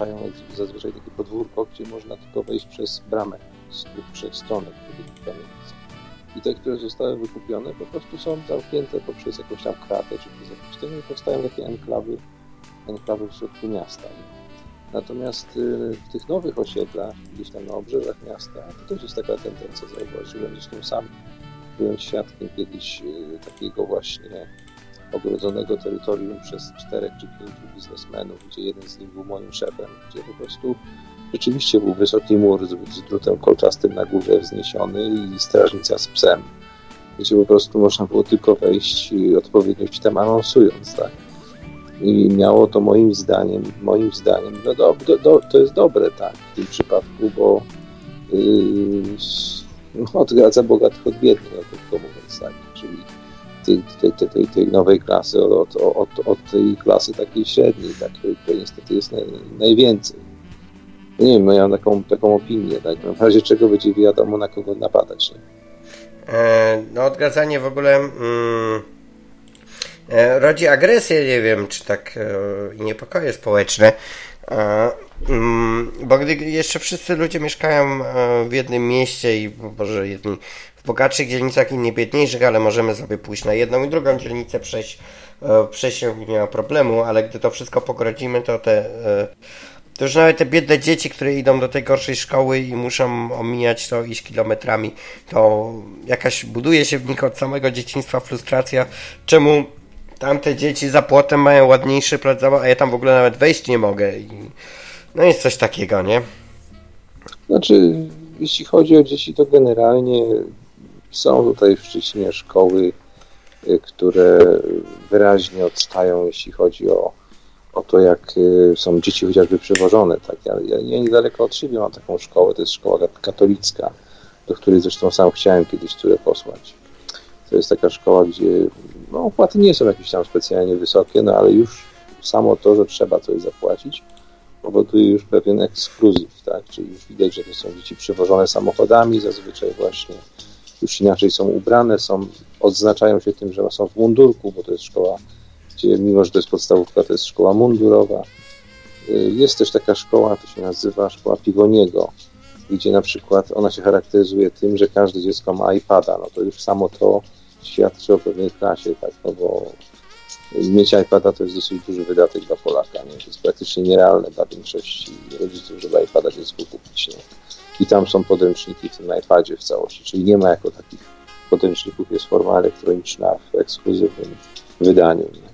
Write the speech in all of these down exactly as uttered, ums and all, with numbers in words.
oznaczają zazwyczaj takie podwórko, gdzie można tylko wejść przez bramę z dwóch, trzech stronek tych kamienic. I te, które zostały wykupione, po prostu są zamknięte poprzez jakąś tam kratę, czy przez jakieś ten i powstają takie enklawy, enklawy w środku miasta. Natomiast w tych nowych osiedlach, gdzieś tam na obrzeżach miasta, to też jest taka tendencja, zauważyłem, zresztą sam byłem świadkiem kiedyś takiego właśnie ogrodzonego terytorium przez czterech czy pięciu biznesmenów, gdzie jeden z nich był moim szefem, gdzie po prostu rzeczywiście był wysoki mur z, z drutem kolczastym na górze wzniesiony i strażnica z psem, gdzie po prostu można było tylko wejść odpowiednio się tam anonsując, tak? I miało to moim zdaniem, moim zdaniem, no do, do, do, to jest dobre, tak, w tym przypadku, bo yy, no, odgradza bogatych od biednych, no, krótko mówiąc, tak, czyli tej, tej, tej, tej, tej nowej klasy od, od, od tej klasy takiej średniej, tak, której niestety jest naj, najwięcej. Nie wiem, no ja mam taką, taką opinię, tak, w razie czego będzie wiadomo, na kogo napadać, nie? E, no odgradzanie w ogóle mm, e, rodzi agresję, nie wiem, czy tak e, i niepokoje społeczne, e, mm, bo gdy jeszcze wszyscy ludzie mieszkają e, w jednym mieście i może jedni w bogatszych dzielnicach, inni biedniejszych, ale możemy sobie pójść na jedną i drugą dzielnicę, przejść, e, przejść nie ma problemu, ale gdy to wszystko pogrodzimy, to te e, to już nawet te biedne dzieci, które idą do tej gorszej szkoły i muszą omijać to, iść kilometrami, to jakaś buduje się w nich od samego dzieciństwa frustracja, czemu tamte dzieci za płotem mają ładniejszy plac zabaw, a ja tam w ogóle nawet wejść nie mogę. I no jest coś takiego, nie? Znaczy, jeśli chodzi o dzieci, to generalnie są tutaj w Szczecinie szkoły, które wyraźnie odstają, jeśli chodzi o o to, jak są dzieci chociażby przewożone. Tak? Ja, ja, ja niedaleko od siebie mam taką szkołę, to jest szkoła katolicka, do której zresztą sam chciałem kiedyś córę posłać. To jest taka szkoła, gdzie no, opłaty nie są jakieś tam specjalnie wysokie, no ale już samo to, że trzeba coś zapłacić, powoduje już pewien ekskluzyw, tak? Czyli już widać, że to są dzieci przewożone samochodami, zazwyczaj właśnie już inaczej są ubrane, są, odznaczają się tym, że są w mundurku, bo to jest szkoła, gdzie mimo, że to jest podstawówka, to jest szkoła mundurowa. Jest też taka szkoła, to się nazywa szkoła Piwoniego, gdzie na przykład ona się charakteryzuje tym, że każde dziecko ma iPada. No to już samo to świadczy o pewnej klasie, tak, no bo mieć iPada to jest dosyć duży wydatek dla Polaka, nie? To jest praktycznie nierealne dla większości rodziców, żeby iPada dziecku kupić, nie? I tam są podręczniki w tym iPadzie w całości, czyli nie ma jako takich podręczników, jest forma elektroniczna w ekskluzywnym wydaniu, nie?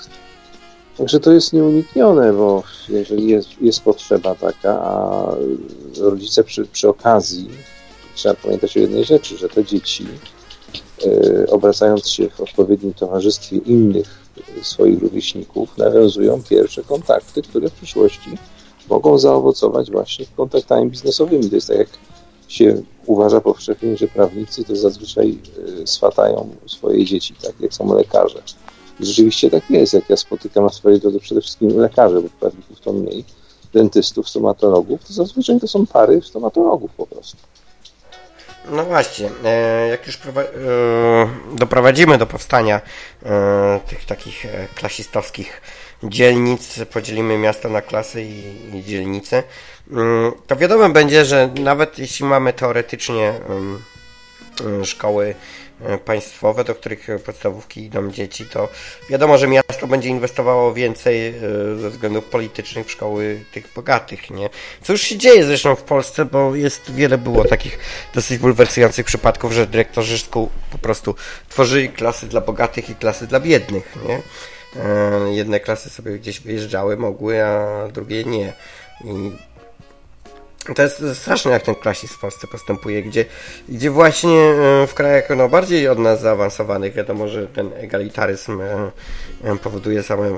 Także to jest nieuniknione, bo jeżeli jest, jest potrzeba taka, a rodzice przy, przy okazji, trzeba pamiętać o jednej rzeczy, że te dzieci yy, obracając się w odpowiednim towarzystwie innych swoich rówieśników, nawiązują pierwsze kontakty, które w przyszłości mogą zaowocować właśnie kontaktami biznesowymi. To jest tak, jak się uważa powszechnie, że prawnicy to zazwyczaj yy, swatają swoje dzieci, tak jak są lekarze. Rzeczywiście tak jest, jak ja spotykam na swojej drodze przede wszystkim lekarzy, bo prawników to mniej, dentystów, stomatologów, to zazwyczaj to są pary stomatologów po prostu. No właśnie, jak już doprowadzimy do powstania tych takich klasistowskich dzielnic, podzielimy miasto na klasy i, i dzielnice, to wiadomo będzie, że nawet jeśli mamy teoretycznie szkoły państwowe, do których podstawówki idą dzieci, to wiadomo, że miasto będzie inwestowało więcej ze względów politycznych w szkoły tych bogatych, nie? Co już się dzieje zresztą w Polsce, bo jest wiele było takich dosyć bulwersujących przypadków, że dyrektorzy szkół po prostu tworzyli klasy dla bogatych i klasy dla biednych, nie? Jedne klasy sobie gdzieś wyjeżdżały, mogły, a drugie nie. I to jest straszne, jak ten klasizm w Polsce postępuje, gdzie, gdzie właśnie w krajach no, bardziej od nas zaawansowanych, wiadomo, że ten egalitaryzm powoduje same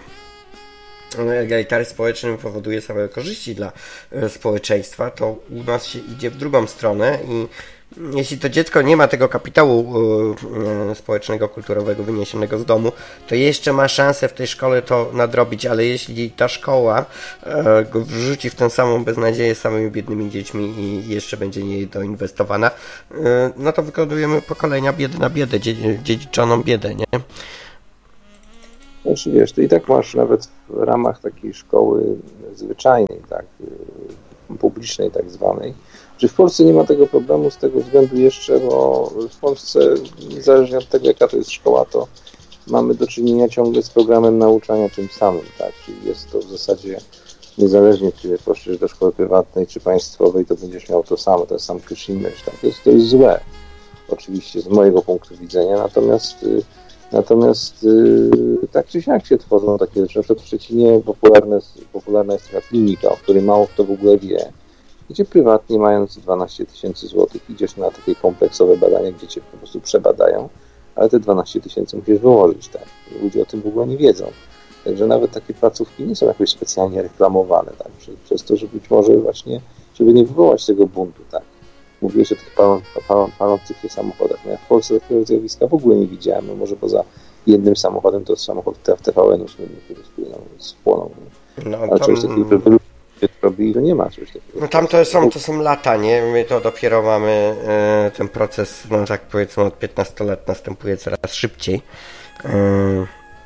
egalitaryzm społeczny powoduje same korzyści dla społeczeństwa, to u nas się idzie w drugą stronę i jeśli to dziecko nie ma tego kapitału y, społecznego, kulturowego wyniesionego z domu, to jeszcze ma szansę w tej szkole to nadrobić, ale jeśli ta szkoła y, go wrzuci w tę samą beznadzieję z samymi biednymi dziećmi i jeszcze będzie nie doinwestowana, y, no to wykonujemy pokolenia biedy na biedę, dzie- dziedziczoną biedę, nie? Znaczy wiesz, ty i tak masz nawet w ramach takiej szkoły zwyczajnej, tak, publicznej tak zwanej, że w Polsce nie ma tego problemu z tego względu jeszcze, bo w Polsce niezależnie od tego, jaka to jest szkoła, to mamy do czynienia ciągle z programem nauczania tym samym, tak, czyli jest to w zasadzie niezależnie, czy poszlisz do szkoły prywatnej, czy państwowej, to będziesz miał to samo, ten sam image, tak, to jest, to jest złe, oczywiście z mojego punktu widzenia, natomiast Natomiast yy, tak czy siak się tworzą takie rzeczy. Na przykład w Szczecinie popularne, popularna jest taka klinika, o której mało kto w ogóle wie, gdzie prywatnie mając dwanaście tysięcy złotych idziesz na takie kompleksowe badania, gdzie cię po prostu przebadają, ale te dwanaście tysięcy musisz wyłożyć, tak. Ludzie o tym w ogóle nie wiedzą. Także nawet takie placówki nie są jakoś specjalnie reklamowane, tak, przez, przez to, że być może właśnie, żeby nie wywołać tego buntu, tak. Mówiłeś o tych palą, palą, palących się samochodach. No ja w Polsce takiego zjawiska w ogóle nie widziałem. No może poza jednym samochodem to samochód w T V N-u, który spłynął, spłonął. No, ale tam... czegoś takiego, żeby ludzie robili, to nie ma czegoś takiego. No tam to są, to są lata, nie? My to dopiero mamy e, ten proces, no tak powiedzmy od piętnastu lat następuje coraz szybciej. E,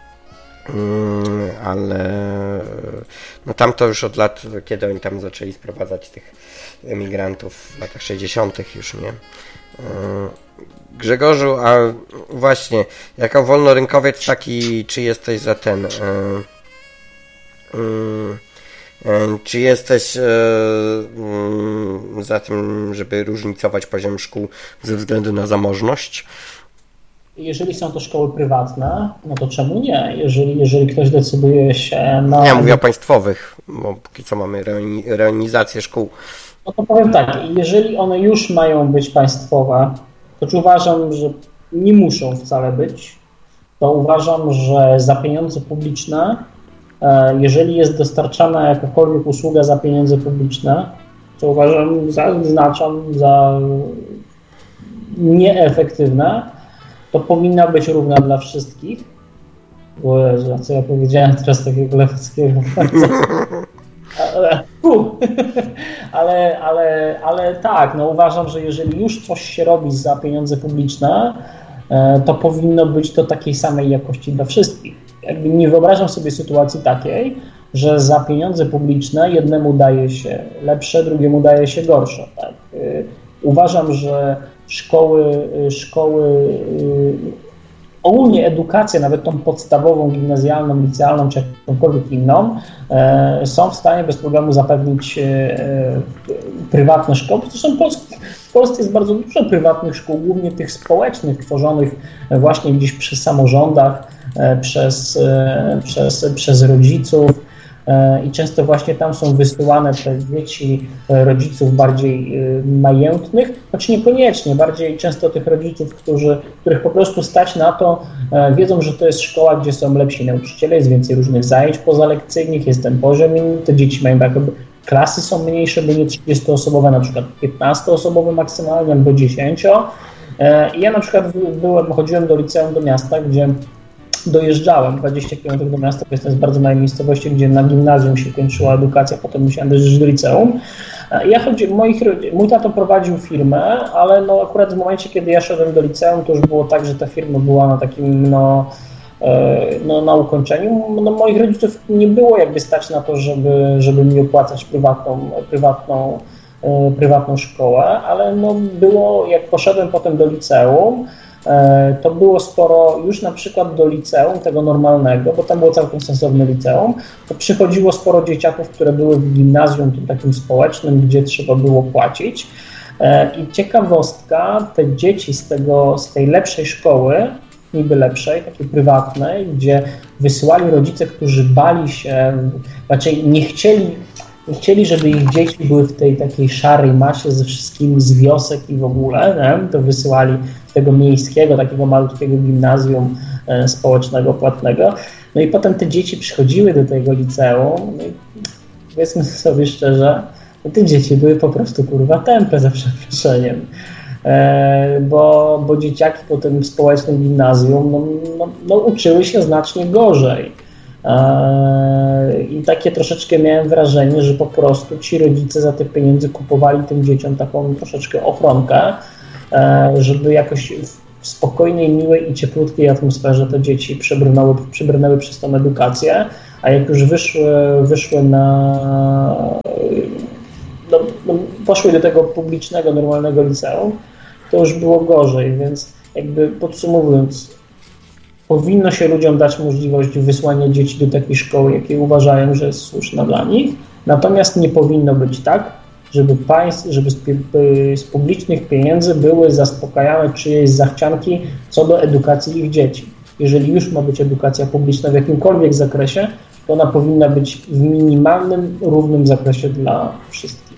ale no tam to już od lat, kiedy oni tam zaczęli sprowadzać tych emigrantów w latach sześćdziesiątych już, nie? Grzegorzu, a właśnie, jako wolnorynkowiec taki, czy jesteś za ten, czy jesteś za tym, żeby różnicować poziom szkół ze względu na zamożność? Jeżeli są to szkoły prywatne, no to czemu nie? Jeżeli, jeżeli ktoś decyduje się na... Ja mówię o państwowych, bo póki co mamy reorganizację szkół. No to powiem tak, jeżeli one już mają być państwowe, to czy uważam, że nie muszą wcale być, to uważam, że za pieniądze publiczne, jeżeli jest dostarczana jakakolwiek usługa za pieniądze publiczne, to uważam, zaznaczam za nieefektywne, to powinna być równa dla wszystkich. Bo Jezu, co ja powiedziałem teraz takiego lewackiego. ale, ale, ale, ale tak, no uważam, że jeżeli już coś się robi za pieniądze publiczne, to powinno być to takiej samej jakości dla wszystkich. Jakby nie wyobrażam sobie sytuacji takiej, że za pieniądze publiczne jednemu daje się lepsze, drugiemu daje się gorsze. Tak? Uważam, że szkoły, szkoły, ogólnie edukacja, nawet tą podstawową, gimnazjalną, licealną czy jakąkolwiek inną, są w stanie bez problemu zapewnić prywatne szkoły. Zresztą w Polsce jest bardzo dużo prywatnych szkół, głównie tych społecznych, tworzonych właśnie gdzieś przy samorządach, przez, przez, przez rodziców. I często właśnie tam są wysyłane te dzieci rodziców bardziej majętnych, choć niekoniecznie, bardziej często tych rodziców, którzy, których po prostu stać na to, wiedzą, że to jest szkoła, gdzie są lepsi nauczyciele, jest więcej różnych zajęć pozalekcyjnych, jest ten poziom inny, te dzieci mają jakby, klasy są mniejsze, by nie trzydziestoosobowe, na przykład piętnastoosobowe maksymalnie, albo dziesięć. I ja na przykład byłem, chodziłem do liceum do miasta, gdzie dojeżdżałem dwadzieścia kilometrów do miasta, to jest bardzo małej miejscowości, gdzie na gimnazjum się kończyła edukacja, potem musiałem dojeżdżać do liceum. Ja chodzi, moich, mój tato prowadził firmę, ale no akurat w momencie, kiedy ja szedłem do liceum, to już było tak, że ta firma była na takim, no, no na ukończeniu. No, moich rodziców nie było jakby stać na to, żeby, żeby mi opłacać prywatną, prywatną, prywatną szkołę, ale no było, jak poszedłem potem do liceum, to było sporo, już na przykład do liceum, tego normalnego, bo tam było całkiem sensowne liceum, to przychodziło sporo dzieciaków, które były w gimnazjum tym takim społecznym, gdzie trzeba było płacić. I ciekawostka, te dzieci z, tego, z tej lepszej szkoły, niby lepszej, takiej prywatnej, gdzie wysyłali rodzice, którzy bali się, raczej nie chcieli, nie chcieli, żeby ich dzieci były w tej takiej szarej masie ze wszystkimi z wiosek i w ogóle, nie? To wysyłali z tego miejskiego, takiego malutkiego gimnazjum e, społecznego, płatnego. No i potem te dzieci przychodziły do tego liceum, no i powiedzmy sobie szczerze, no te dzieci były po prostu kurwa tępe, za przeproszeniem. E, bo, bo dzieciaki po tym społecznym gimnazjum no, no, no, uczyły się znacznie gorzej. I takie troszeczkę miałem wrażenie, że po prostu ci rodzice za te pieniądze kupowali tym dzieciom taką troszeczkę ochronkę, żeby jakoś w spokojnej, miłej i cieplutkiej atmosferze te dzieci przebrnęły, przebrnęły przez tą edukację, a jak już wyszły, wyszły na... No, no, poszły do tego publicznego, normalnego liceum, to już było gorzej, więc jakby podsumowując, powinno się ludziom dać możliwość wysłania dzieci do takiej szkoły, jakiej uważają, że jest słuszna dla nich, natomiast nie powinno być tak, żeby państw, żeby z, z publicznych pieniędzy były zaspokajane czyjeś zachcianki co do edukacji ich dzieci. Jeżeli już ma być edukacja publiczna w jakimkolwiek zakresie, to ona powinna być w minimalnym, równym zakresie dla wszystkich.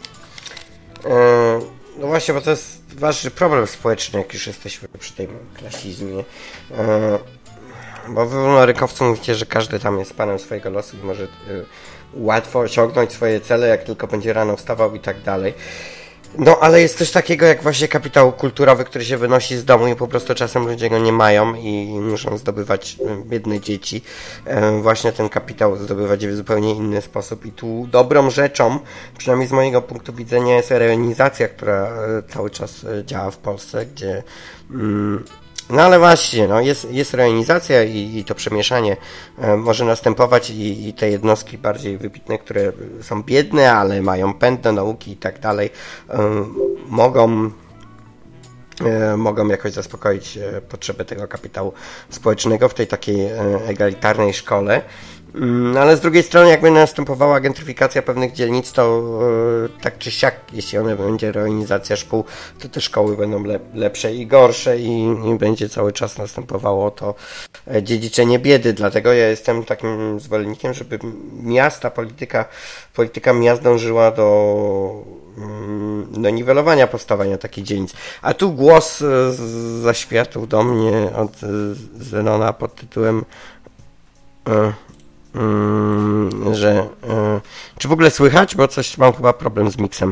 No właśnie, bo to jest ważny problem społeczny, jak już jesteśmy przy tym klasizmie. Bo wy rykowcy mówicie, że każdy tam jest panem swojego losu i może łatwo osiągnąć swoje cele, jak tylko będzie rano wstawał i tak dalej. No, ale jest coś takiego jak właśnie kapitał kulturowy, który się wynosi z domu i po prostu czasem ludzie go nie mają i muszą zdobywać biedne dzieci. Właśnie ten kapitał zdobywać w zupełnie inny sposób i tu dobrą rzeczą, przynajmniej z mojego punktu widzenia, jest rejonizacja, która cały czas działa w Polsce, gdzie... Mm, No ale właśnie, no jest, jest rejonizacja i, i to przemieszanie e, może następować i, i te jednostki bardziej wybitne, które są biedne, ale mają pęd do nauki i tak dalej, e, mogą, e, mogą jakoś zaspokoić e, potrzeby tego kapitału społecznego w tej takiej e, egalitarnej szkole. No ale z drugiej strony, jakby następowała gentryfikacja pewnych dzielnic, to yy, tak czy siak, jeśli ona będzie rejonizacja szkół, to te szkoły będą le- lepsze i gorsze i, i będzie cały czas następowało to dziedziczenie biedy. Dlatego ja jestem takim zwolennikiem, żeby miasta, polityka, polityka miast dążyła do, yy, do niwelowania powstawania takich dzielnic. A tu głos yy, zaświatł do mnie od yy, Zenona pod tytułem yy, Hmm, że yy, czy w ogóle słychać, bo coś mam chyba problem z miksem.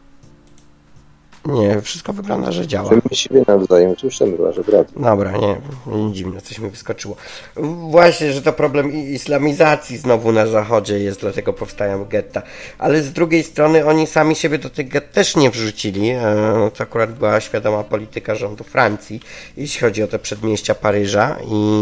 Nie, wszystko wygląda, że działa. My siebie nawzajem słyszymy, chyba, że brat. Dobra, nie, nie dziwne, coś mi wyskoczyło. Właśnie, że to problem islamizacji znowu na zachodzie jest, dlatego powstają getta. Ale z drugiej strony oni sami siebie do tych gett też nie wrzucili. To akurat była świadoma polityka rządu Francji, jeśli chodzi o te przedmieścia Paryża i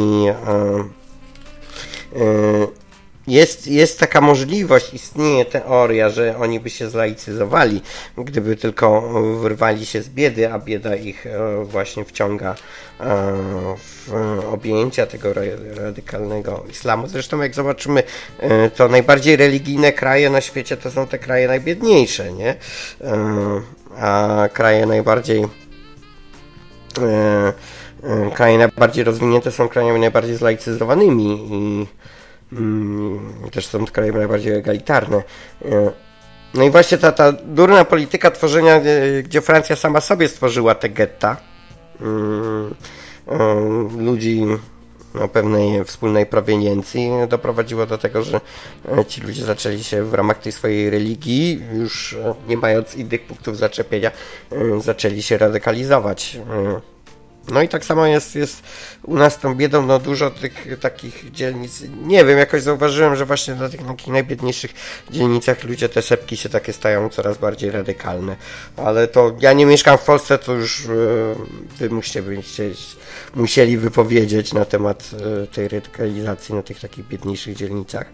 yy, yy, Jest, jest taka możliwość, istnieje teoria, że oni by się zlaicyzowali, gdyby tylko wyrwali się z biedy, a bieda ich właśnie wciąga w objęcia tego radykalnego islamu. Zresztą jak zobaczymy, to najbardziej religijne kraje na świecie to są te kraje najbiedniejsze, nie? A kraje najbardziej kraje najbardziej rozwinięte są krajami najbardziej zlaicyzowanymi i też są kraje najbardziej egalitarne. No i właśnie ta, ta durna polityka tworzenia, gdzie Francja sama sobie stworzyła te getta ludzi o pewnej wspólnej proweniencji, doprowadziło do tego, że ci ludzie zaczęli się w ramach tej swojej religii, już nie mając innych punktów zaczepienia, zaczęli się radykalizować. No i tak samo jest, jest u nas tą biedą, no dużo tych takich dzielnic, nie wiem, jakoś zauważyłem, że właśnie na tych takich najbiedniejszych dzielnicach ludzie, te sepki się takie stają coraz bardziej radykalne, ale to ja nie mieszkam w Polsce, to już wy musicie byście musieli wypowiedzieć na temat tej radykalizacji na tych takich biedniejszych dzielnicach.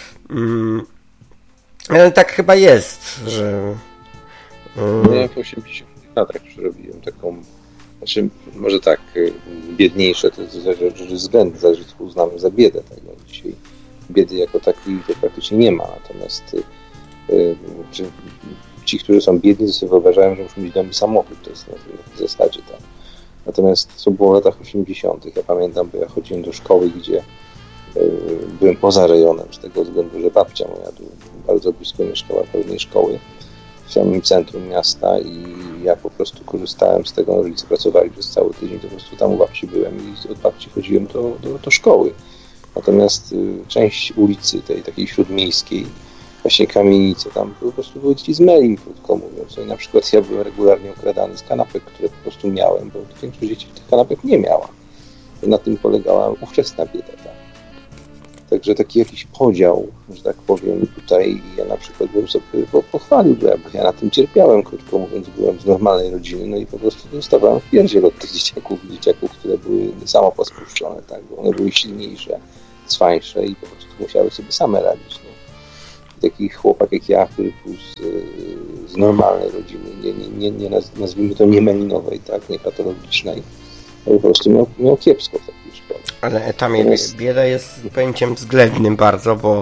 Ale tak chyba jest, że... Ja w osiemdziesiątych latach przerobiłem taką. Znaczy, może tak, biedniejsze to zależy od względu, zależy co uznamy za biedę. Tak? No, dzisiaj biedy jako takiej to praktycznie nie ma, natomiast yy, czy, ci, którzy są biedni, to sobie wyobrażają, że muszą mieć domy samochód, to jest na tej zasadzie. Tak? Natomiast co było w latach osiemdziesiątych, ja pamiętam, bo ja chodziłem do szkoły, gdzie yy, byłem poza rejonem, z tego względu, że babcia moja tu bardzo blisko mieszkała pewnej szkoły w samym centrum miasta i ja po prostu korzystałem z tego, rodzice pracowali przez cały tydzień, to po prostu tam u babci byłem i od babci chodziłem do, do, do szkoły. Natomiast y, część ulicy tej takiej śródmiejskiej, właśnie kamienice, tam po prostu były dzieci z Melin, krótko mówiąc. No i na przykład ja byłem regularnie okradany z kanapek, które po prostu miałem, bo większość dzieci tych kanapek nie miała. I na tym polegała ówczesna bieda. Tak? Także taki jakiś podział, że tak powiem, tutaj ja na przykład bym sobie pochwalił, bo ja na tym cierpiałem, krótko mówiąc, byłem z normalnej rodziny, no i po prostu dostawałem w pierdziel od tych dzieciaków, dzieciaków, które były samo pospuszczone, tak, bo one były silniejsze, cwańsze i po prostu musiały sobie same radzić. No. Taki chłopak jak ja, który był z, z normalnej rodziny, nie, nie, nie, nie naz, nazwijmy to nie melinowej, tak, nie patologicznej, no po prostu miał, miał kiepsko w takiej szkole. Ale tam jest... bieda jest pojęciem względnym bardzo, bo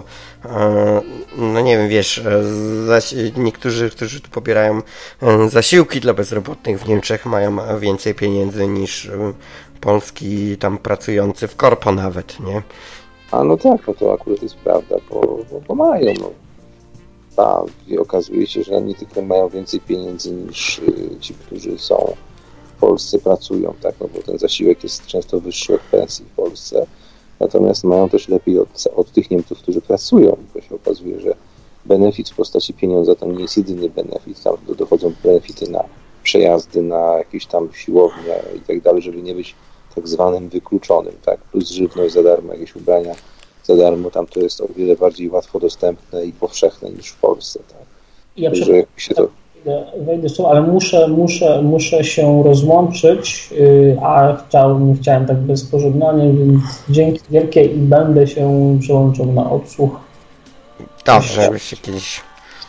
no nie wiem, wiesz, niektórzy, którzy tu pobierają zasiłki dla bezrobotnych w Niemczech, mają więcej pieniędzy niż polski tam pracujący w korpo nawet, nie? A no tak, no to akurat jest prawda, bo, bo, bo mają, no. A okazuje się, że nie tylko mają więcej pieniędzy niż ci, którzy są w Polsce, pracują, tak, no bo ten zasiłek jest często wyższy od pensji w Polsce, natomiast mają też lepiej od, od tych Niemców, którzy pracują, bo się okazuje, że benefit w postaci pieniądza to nie jest jedyny benefit, tam dochodzą benefity na przejazdy, na jakieś tam siłownie i tak dalej, żeby nie być tak zwanym wykluczonym, tak, plus żywność za darmo, jakieś ubrania za darmo, tam to jest o wiele bardziej łatwo dostępne i powszechne niż w Polsce, tak. Ja Także jak się to... wejdę słowo, ale muszę, muszę, muszę się rozłączyć, a chciałem, chciałem tak bez pożegnania, więc dzięki wielkie i będę się przełączał na odsłuch. Dobrze, żeby się kiedyś...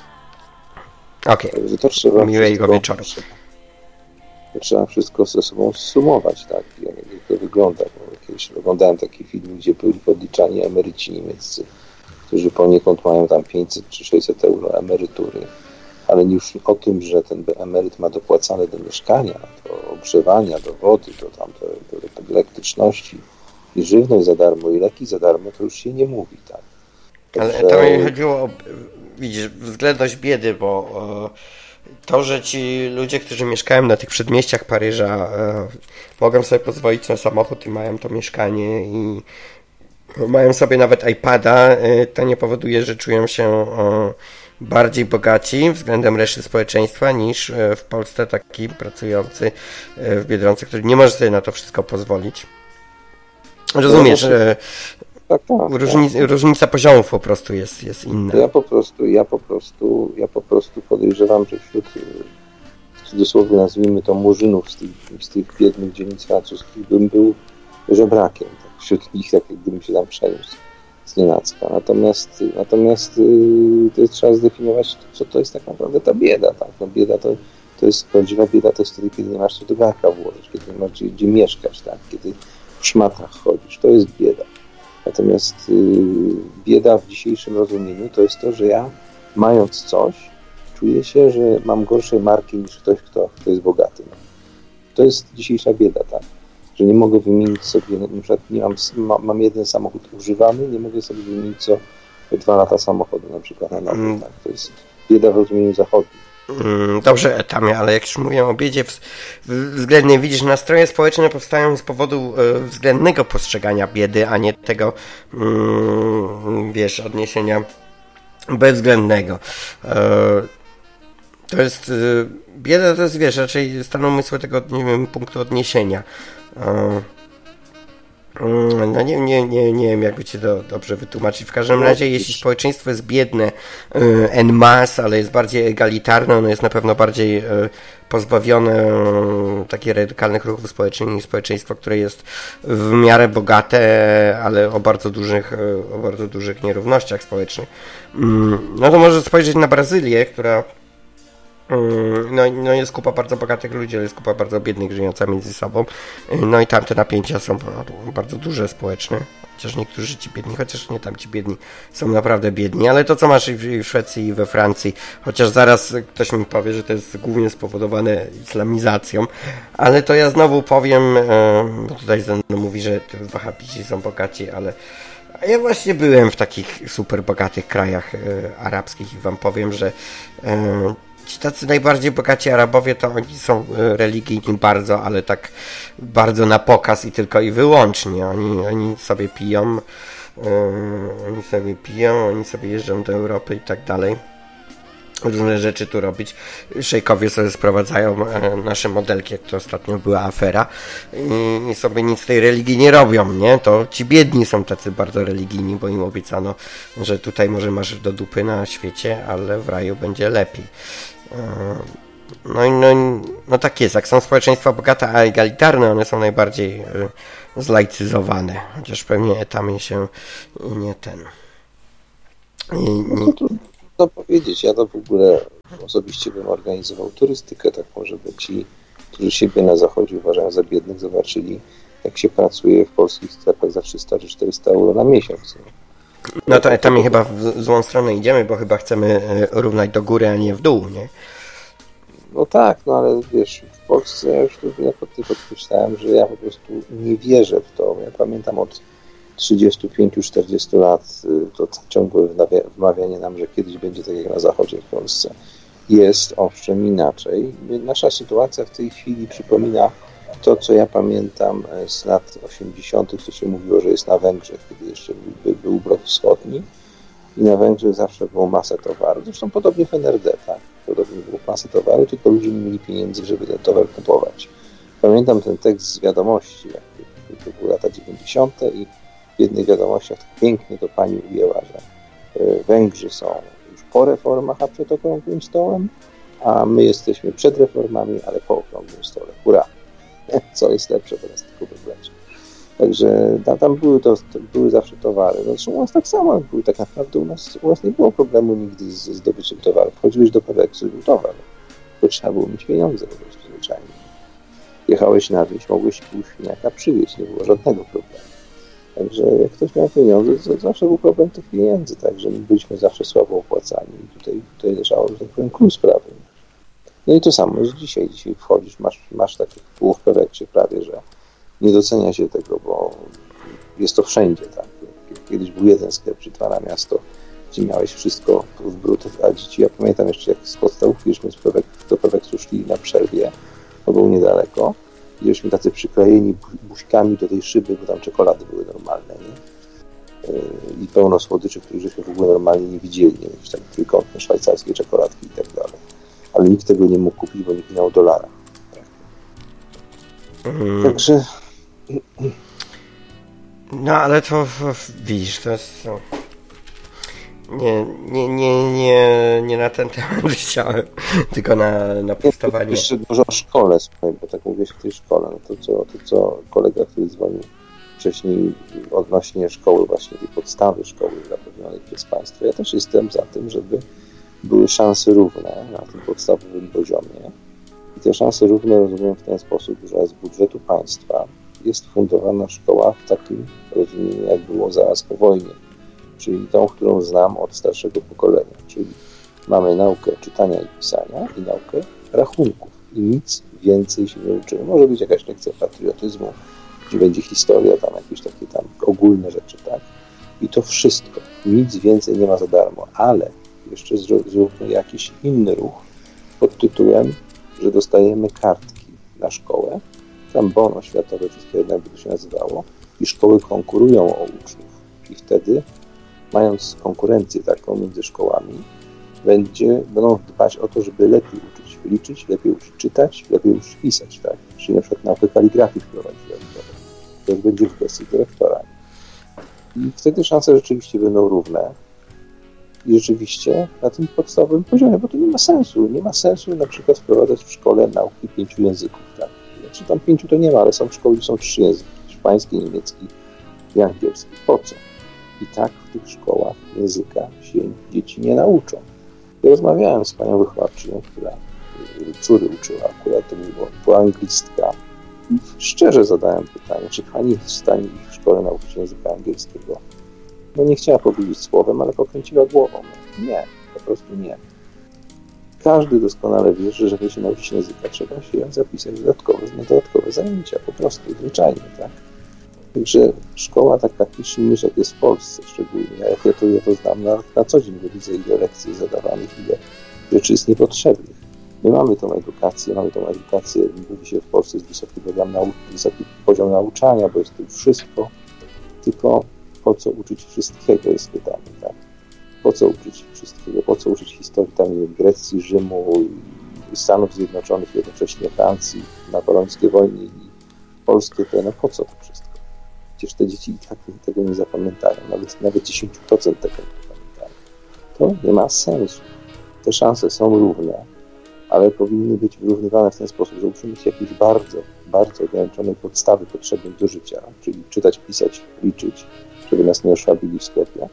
Okej, okay. Miłego wieczoru. To trzeba wszystko ze sobą zsumować, tak, jak, jak to wygląda. Bo kiedyś oglądałem taki film, gdzie byli podliczani emeryci niemieccy, którzy poniekąd mają tam pięćset czy sześćset euro emerytury, ale już o tym, że ten emeryt ma dopłacane do mieszkania, do ogrzewania, do wody, do, tam, do, do, do elektryczności i żywność za darmo i leki za darmo, to już się nie mówi, tak. Także... Ale to mi chodziło o, widzisz, względność biedy, bo to, że ci ludzie, którzy mieszkają na tych przedmieściach Paryża, mogą sobie pozwolić na samochód i mają to mieszkanie i mają sobie nawet iPada, to nie powoduje, że czują się bardziej bogaci względem reszty społeczeństwa niż w Polsce taki pracujący w Biedronce, który nie może sobie na to wszystko pozwolić. Rozumiesz, że tak, tak, różnica, tak. różnica poziomów po prostu jest, jest inna. Ja po prostu, ja po prostu, ja po prostu podejrzewam, że wśród, w cudzysłowie nazwijmy to murzynów z tych, z tych biednych dzielnic francuskich bym był żebrakiem. Tak, wśród nich, tak gdybym się tam przeniósł z nienacka. Natomiast, natomiast yy, to jest, trzeba zdefiniować, co to jest tak naprawdę ta bieda. Tak? No, bieda to, to jest prawdziwa bieda, to jest wtedy, kiedy nie masz co do garka włożyć, kiedy nie masz gdzie, gdzie mieszkać, tak? Kiedy w szmatach chodzisz. To jest bieda. Natomiast yy, bieda w dzisiejszym rozumieniu to jest to, że ja, mając coś, czuję się, że mam gorszej marki niż ktoś, kto, kto jest bogaty. No. To jest dzisiejsza bieda, tak? Że nie mogę wymienić sobie, na przykład nie mam, ma, mam jeden samochód używany, nie mogę sobie wymienić co dwa lata samochodu na przykład na nowy, mm. tak? To jest bieda w rozumieniu zachodnim. Dobrze, Etamie, ale jak już mówię o biedzie względnie, widzisz, nastroje społeczne powstają z powodu względnego postrzegania biedy, a nie tego, wiesz, odniesienia bezwzględnego. To jest, bieda to jest, wiesz, raczej stan umysłu tego, nie wiem, punktu odniesienia. No nie, nie, nie, nie wiem, jakby cię do, dobrze wytłumaczyć. W każdym razie, jeśli społeczeństwo jest biedne en masse, ale jest bardziej egalitarne, ono jest na pewno bardziej pozbawione takich radykalnych ruchów społecznych niż społeczeństwo, które jest w miarę bogate, ale o bardzo dużych, o bardzo dużych nierównościach społecznych. No to może spojrzeć na Brazylię, która No, no jest kupa bardzo bogatych ludzi, ale jest kupa bardzo biednych żyjąca między sobą. No i tam te napięcia są bardzo duże społeczne. Chociaż niektórzy ci biedni, chociaż nie tam ci biedni są naprawdę biedni. Ale to co masz w Szwecji i we Francji, chociaż zaraz ktoś mi powie, że to jest głównie spowodowane islamizacją. Ale to ja znowu powiem, bo tutaj no, mówi, że wahabici są bogaci, ale a ja właśnie byłem w takich super bogatych krajach arabskich i wam powiem, że ci tacy najbardziej bogaci Arabowie to oni są religijni bardzo, ale tak bardzo na pokaz i tylko i wyłącznie. Oni, oni sobie piją, yy, oni sobie piją, oni sobie jeżdżą do Europy i tak dalej. różne rzeczy tu robić. Szejkowie sobie sprowadzają nasze modelki, jak to ostatnio była afera i sobie nic z tej religii nie robią, nie? To ci biedni są tacy bardzo religijni, bo im obiecano, że tutaj może masz do dupy na świecie, ale w raju będzie lepiej. No i no, no tak jest, jak są społeczeństwa bogate, a egalitarne, one są najbardziej zlaicyzowane, chociaż pewnie tam się nie ten... Nie, nie... No to trudno powiedzieć, ja to w ogóle osobiście bym organizował turystykę taką, żeby ci, którzy siebie na zachodzie uważają za biednych, zobaczyli, jak się pracuje w polskich sklepach za trzysta czy czterysta euro na miesiąc. No, no to tam chyba w złą stronę idziemy, bo chyba chcemy równać do góry, a nie w dół, nie? No tak, no ale wiesz, w Polsce ja już tu wielokrotnie podkreślałem, że ja po prostu nie wierzę w to. Ja pamiętam od trzydziestu pięciu czterdziestu lat to ciągłe wmawianie nam, że kiedyś będzie tak jak na zachodzie w Polsce. Jest, owszem, inaczej. Nasza sytuacja w tej chwili przypomina to, co ja pamiętam z lat osiemdziesiątych, co się mówiło, że jest na Węgrzech, kiedy jeszcze był, był blok wschodni i na Węgrzech zawsze było masę towaru. Zresztą podobnie w N R D, tak? Podobnie było masę towaru, tylko ludzie nie mieli pieniędzy, żeby ten towar kupować. Pamiętam ten tekst z wiadomości, jak to były lata dziewięćdziesiąte i w jednych wiadomościach tak pięknie to pani ujęła, że Węgrzy są już po reformach, a przed okrągłym stołem, a my jesteśmy przed reformami, ale po okrągłym stole. Hurra! Co jest lepsze teraz tylko wybrać. Także tam były, to, to były zawsze towary. Zresztą u nas tak samo były. Tak naprawdę u nas, u nas nie było problemu nigdy ze zdobyciem towaru. Wchodziłeś do Peweksu i był towar. Bo trzeba było mieć pieniądze po prostu zwyczajnie. Jechałeś na wieś, mogłeś pół świniaka przywieźć, nie było żadnego problemu. Także jak ktoś miał pieniądze, to zawsze był problem tych pieniędzy, także my byliśmy zawsze słabo opłacani i tutaj, tutaj leżało, że tak powiem, klucz sprawy. No i to samo jest dzisiaj. Dzisiaj wchodzisz, masz, masz takie pół w Peweksie prawie, że nie docenia się tego, bo jest to wszędzie, tak. Kiedyś był jeden sklep czy dwa na miasto, gdzie miałeś wszystko w brud, a dzieci, ja pamiętam jeszcze jak z podstawówki, żeśmy do Peweksu szli na przerwie, to był niedaleko, i żeśmy tacy przyklejeni buźkami do tej szyby, bo tam czekolady były normalne, nie? I pełno słodyczy, których żeśmy w ogóle normalnie nie widzieli, nie? Jakieś tam trójkątne szwajcarskie czekoladki i tak dalej. Ale nikt tego nie mógł kupić, bo nikt nie miał dolara. Tak. Mm. Także... No ale to widzisz, to jest... Nie, nie, nie, nie, nie na ten temat chciałem, tylko na, na prostowanie. Jeszcze dużo o szkole, słuchaj, bo tak mówiłeś w tej szkole, no to co, to co kolega, który dzwonił wcześniej odnośnie szkoły, właśnie tej podstawy szkoły zapewnionej przez państwo. Ja też jestem za tym, żeby były szanse równe na tym podstawowym poziomie. I te szanse równe rozumiem w ten sposób, że z budżetu państwa jest fundowana szkoła w takim rozumieniu, jak było zaraz po wojnie. Czyli tą, którą znam od starszego pokolenia. Czyli mamy naukę czytania i pisania i naukę rachunków. I nic więcej się nie uczymy. Może być jakaś lekcja patriotyzmu, gdzie będzie historia, tam jakieś takie tam ogólne rzeczy, tak? I to wszystko. Nic więcej nie ma za darmo. Ale jeszcze zróbmy jakiś inny ruch pod tytułem, że dostajemy kartki na szkołę, tam bono światowe, wszystko jedno jakby to się nazywało, i szkoły konkurują o uczniów. I wtedy, mając konkurencję taką między szkołami, będzie, będą dbać o to, żeby lepiej uczyć liczyć, lepiej uczyć czytać, lepiej uczyć pisać, tak? Czyli na przykład naukę kaligrafii wprowadzić dodatkowo. To już będzie w gestii dyrektora. I wtedy szanse rzeczywiście będą równe. I rzeczywiście na tym podstawowym poziomie, bo to nie ma sensu. Nie ma sensu na przykład wprowadzać w szkole nauki pięciu języków, tak? Znaczy tam pięciu to nie ma, ale są szkoły, gdzie są trzy języki. Hiszpański, niemiecki i angielski. Po co? I tak w tych szkołach języka się dzieci nie nauczą. Ja rozmawiałem z panią wychowawczynią, która córy uczyła, akurat to była anglistka. I szczerze zadałem pytanie, czy pani jest w stanie ich w szkole nauczyć języka angielskiego? No nie chciała powiedzieć słowem, ale pokręciła głową. Nie, po prostu nie. Każdy doskonale wie, że żeby się nauczyć języka, trzeba się zapisać dodatkowe, na dodatkowe zajęcia, po prostu, zwyczajnie, tak? Także szkoła taka kiszmisz, jak jest w Polsce szczególnie, ja, ja, to, ja to znam na, na co dzień, bo widzę ile lekcji zadawanych, ile rzeczy jest niepotrzebnych. My mamy tą edukację, mamy tą edukację, mówi się w Polsce jest wysoki poziom, nau- wysoki poziom nauczania, bo jest tu wszystko, tylko po co uczyć wszystkiego jest pytanie, tak? po co uczyć wszystkiego, po co uczyć historii tam, nie wiem, Grecji, Rzymu, Stanów Zjednoczonych, jednocześnie Francji, napoleońskie wojny i polskie, to no po co to wszystko? Przecież te dzieci i tak tego nie zapamiętają, nawet, nawet dziesięć procent tego nie pamiętają. To nie ma sensu. Te szanse są równe, ale powinny być wyrównywane w ten sposób, że uczymy się jakieś bardzo, bardzo ograniczonej podstawy potrzebnej do życia, czyli czytać, pisać, liczyć, żeby nas nie oszłabili w sklepie,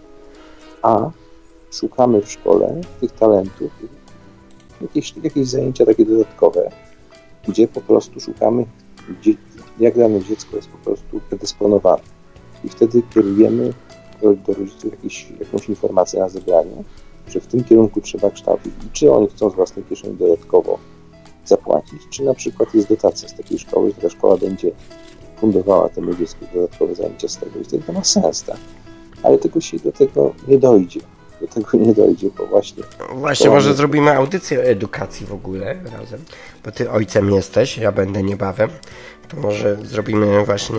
a szukamy w szkole tych talentów, jakieś, jakieś zajęcia takie dodatkowe, gdzie po prostu szukamy, gdzie, jak dane dziecko jest po prostu predysponowane. I wtedy kierujemy do, do rodziców jakieś, jakąś informację na zebranie, że w tym kierunku trzeba kształcić i czy oni chcą z własnej kieszeni dodatkowo zapłacić, czy na przykład jest dotacja z takiej szkoły, że ta szkoła będzie fundowała temu dziecku dodatkowe zajęcia z tego i wtedy to ma sens, tak? Ale tego się do tego nie dojdzie. Do tego nie dojdzie, bo właśnie... Właśnie, może nie... zrobimy audycję o edukacji w ogóle razem, bo ty ojcem jesteś, ja będę niebawem, to może zrobimy właśnie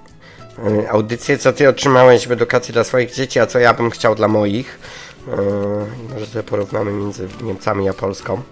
audycję, co ty otrzymałeś w edukacji dla swoich dzieci, a co ja bym chciał dla moich. Yy, może sobie porównamy między Niemcami a Polską.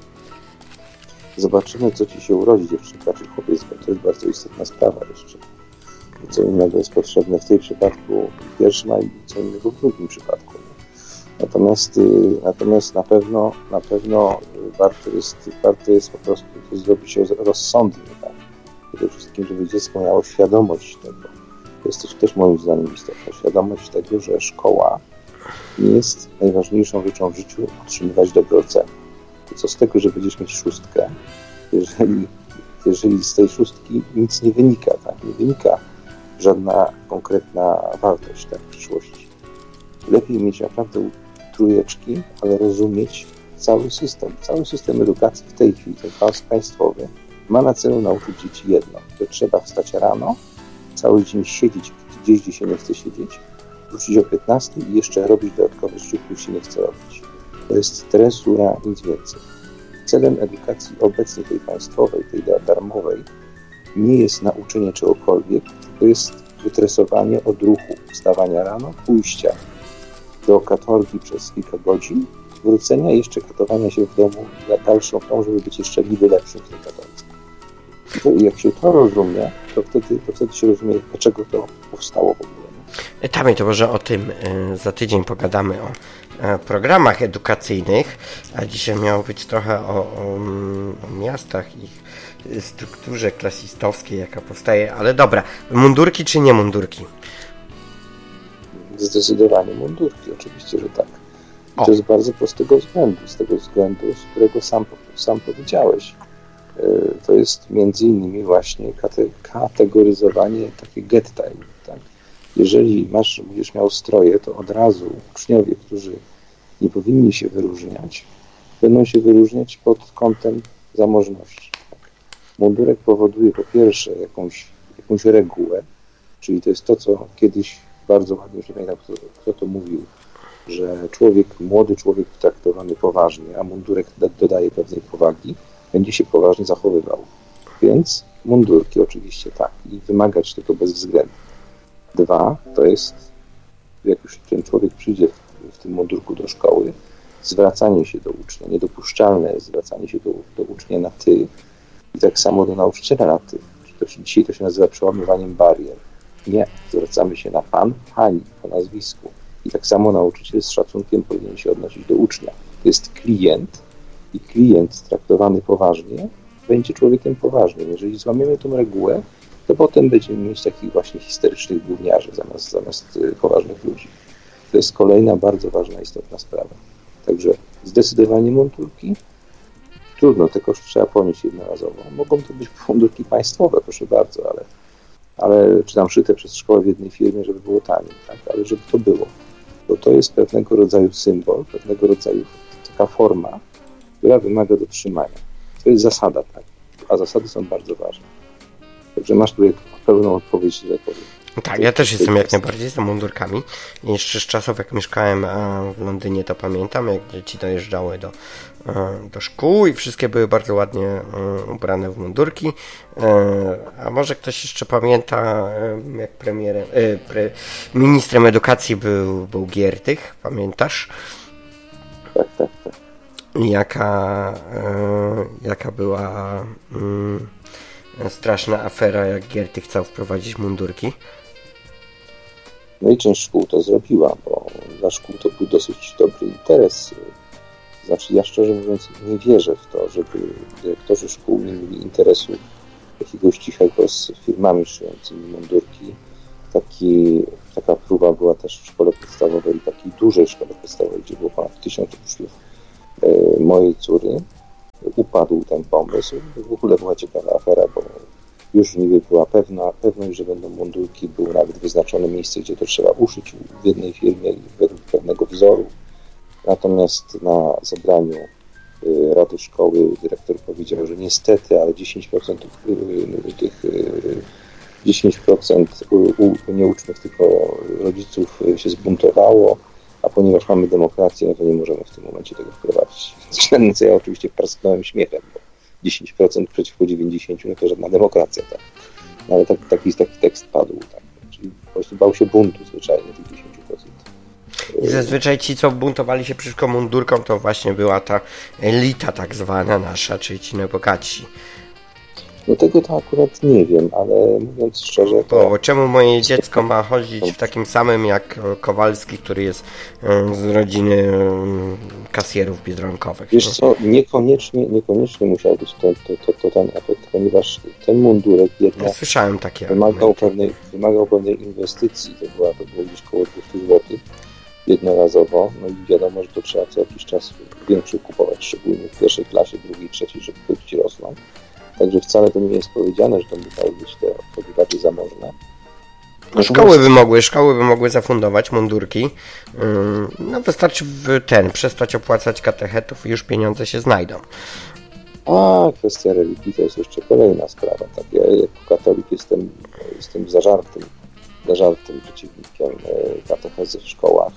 Zobaczymy, co ci się urodzi, dziewczynka czy chłopiec, bo to jest bardzo istotna sprawa jeszcze. Co innego jest potrzebne w tym przypadku pierwszym, a co innego w drugim przypadku. Natomiast, yy, natomiast na pewno na pewno warto jest, warto jest po prostu to zrobić rozsądnie, tak? Przede wszystkim, żeby dziecko miało świadomość tego. To jest też, też moim zdaniem istotna świadomość tego, że szkoła nie jest najważniejszą rzeczą w życiu otrzymywać dobre oceny. To co z tego, że będziesz mieć szóstkę, jeżeli, jeżeli z tej szóstki nic nie wynika, tak? Nie wynika żadna konkretna wartość, tak, w przyszłości. Lepiej mieć naprawdę trójeczki, ale rozumieć cały system. Cały system edukacji w tej chwili, ten państwowy, ma na celu nauczyć dzieci jedno, że trzeba wstać rano, cały dzień siedzieć gdzieś, gdzie się nie chce siedzieć, wrócić o piętnastej i jeszcze robić dodatkowe rzeczy, których się nie chce robić. To jest tresura, nic więcej. Celem edukacji obecnej, tej państwowej, tej darmowej, nie jest nauczenie czegokolwiek, to jest wytresowanie odruchu wstawania rano, pójścia do katorgi przez kilka godzin, wrócenia i jeszcze katowania się w domu na dalszą tą, żeby być jeszcze niby lepszym w tej katorze. I jak się to rozumie, to wtedy, to wtedy się rozumie, dlaczego to powstało w ogóle. Tami, to może o tym za tydzień pogadamy, o programach edukacyjnych, a dzisiaj miało być trochę o, o, o miastach i strukturze klasistowskiej, jaka powstaje, ale dobra, mundurki czy nie mundurki? Zdecydowanie mundurki, oczywiście, że tak. I o. to z bardzo prostego względu, z tego względu, z którego sam, sam powiedziałeś. To jest między innymi właśnie kategoryzowanie takie get time, tak? Jeżeli masz, będziesz miał stroje, to od razu uczniowie, którzy nie powinni się wyróżniać, będą się wyróżniać pod kątem zamożności. Tak? Mundurek powoduje po pierwsze jakąś, jakąś regułę, czyli to jest to, co kiedyś bardzo ładnie, już nie pamiętam, kto, kto to mówił, że człowiek, młody człowiek traktowany poważnie, a mundurek dodaje pewnej powagi, będzie się poważnie zachowywał. Więc mundurki oczywiście tak i wymagać tego bez względu. Dwa, to jest, jak już ten człowiek przyjdzie w, w tym mundurku do szkoły, zwracanie się do ucznia. Niedopuszczalne jest zwracanie się do, do ucznia na ty i tak samo do nauczyciela na ty. To się, dzisiaj to się nazywa przełamywaniem barier. Nie, zwracamy się na pan, pani po nazwisku. I tak samo nauczyciel z szacunkiem powinien się odnosić do ucznia. To jest klient i klient traktowany poważnie będzie człowiekiem poważnym. Jeżeli złamiemy tą regułę, to potem będziemy mieć takich właśnie historycznych gówniarzy zamiast, zamiast poważnych ludzi. To jest kolejna bardzo ważna, istotna sprawa. Także zdecydowanie mundurki. Trudno, te koszty trzeba ponieść jednorazowo. Mogą to być mundurki państwowe, proszę bardzo, ale, ale czy tam szyte przez szkołę w jednej firmie, żeby było taniej, tak? Ale żeby to było. Bo to jest pewnego rodzaju symbol, pewnego rodzaju taka forma, która wymaga dotrzymania. To jest zasada, tak? A zasady są bardzo ważne. Także masz tu pełną odpowiedź, że tak powiem. Tak, ja też jestem jak najbardziej za mundurkami. Jeszcze z czasów, jak mieszkałem w Londynie, to pamiętam, jak dzieci dojeżdżały do, do szkół i wszystkie były bardzo ładnie ubrane w mundurki. A może ktoś jeszcze pamięta, jak premierem, pre, ministrem edukacji był, był Giertych, pamiętasz? jaka, e, jaka była mm, straszna afera, jak Giertych chciał wprowadzić mundurki. No i część szkół to zrobiła, bo dla szkół to był dosyć dobry interes. Znaczy ja szczerze mówiąc nie wierzę w to, żeby dyrektorzy szkół nie mieli interesu jakiegoś cichego z firmami szyjącymi mundurki. Taki, taka próba była też w szkole podstawowej, takiej dużej szkole podstawowej, gdzie było ponad tysiąc uczniów e, mojej córy. Upadł ten pomysł. W ogóle była ciekawa afera, bo już niby była pewna, pewność, że będą mundurki. Było nawet wyznaczone miejsce, gdzie to trzeba uszyć w jednej firmie według pewnego wzoru. Natomiast na zebraniu y, Rady Szkoły dyrektor powiedział, że niestety, ale dziesięć procent y, tych y, dziesięć procent u, u, nie uczniów, tylko rodziców się zbuntowało, a ponieważ mamy demokrację, no to nie możemy w tym momencie tego wprowadzić. Na co ja oczywiście parsknąłem śmiechem, bo dziesięć procent przeciwko dziewięćdziesiąt procent no to żadna demokracja, tak. No, ale tak, taki, taki tekst padł, tak. Czyli po prostu bał się buntu zwyczajnie tych dziesięć procent. I zazwyczaj ci, co buntowali się przeciwko mundurkom, to właśnie była ta elita tak zwana nasza, czyli ci najbogatsi. No tego to akurat nie wiem, ale mówiąc szczerze... To... Bo czemu moje dziecko ma chodzić w takim samym jak Kowalski, który jest z rodziny kasjerów biedronkowych? Wiesz co, niekoniecznie, niekoniecznie musiał być to, to, to, to ten efekt, ponieważ ten mundurek jednak ja słyszałem takie wymagał pewnej, wymagał pewnej inwestycji. To, była, to było gdzieś koło dwieście złotych jednorazowo. No i wiadomo, że to trzeba co jakiś czas większy kupować, szczególnie w pierwszej klasie, drugiej, trzeciej, żeby płytki rosną. Także wcale to nie jest powiedziane, że to musiały być te osoby bardziej zamożne. No, szkoły by mogły, szkoły by mogły zafundować mundurki. No wystarczy w ten, przestać opłacać katechetów i już pieniądze się znajdą. A kwestia religii to jest jeszcze kolejna sprawa. Tak, ja jako katolik jestem, jestem za żartem, za żartem przeciwnikiem katechezy w szkołach.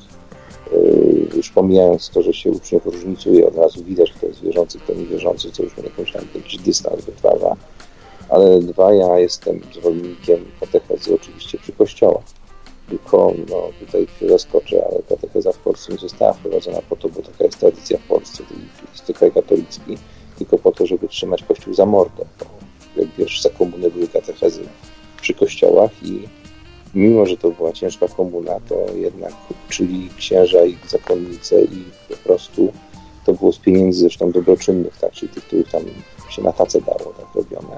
Już pomijając to, że się uczniów różnicuje, od razu widać, kto jest wierzący, kto niewierzący, co już mnie jakąś tam jakiś dystans wytwarza. Ale dwa, ja jestem zwolennikiem katechezy oczywiście przy kościołach. Tylko, no tutaj się zaskoczę, ale katecheza w Polsce nie została wprowadzona po to, bo taka jest tradycja w Polsce, jest to kraj katolicki, tylko po to, żeby trzymać Kościół za mordę. Bo, jak wiesz, za komuny były katechezy przy kościołach i mimo, że to była ciężka komuna, to jednak uczyli księża i zakonnice i po prostu to było z pieniędzy zresztą dobroczynnych, tak, czyli tych, których tam się na tacę dało, tak robione.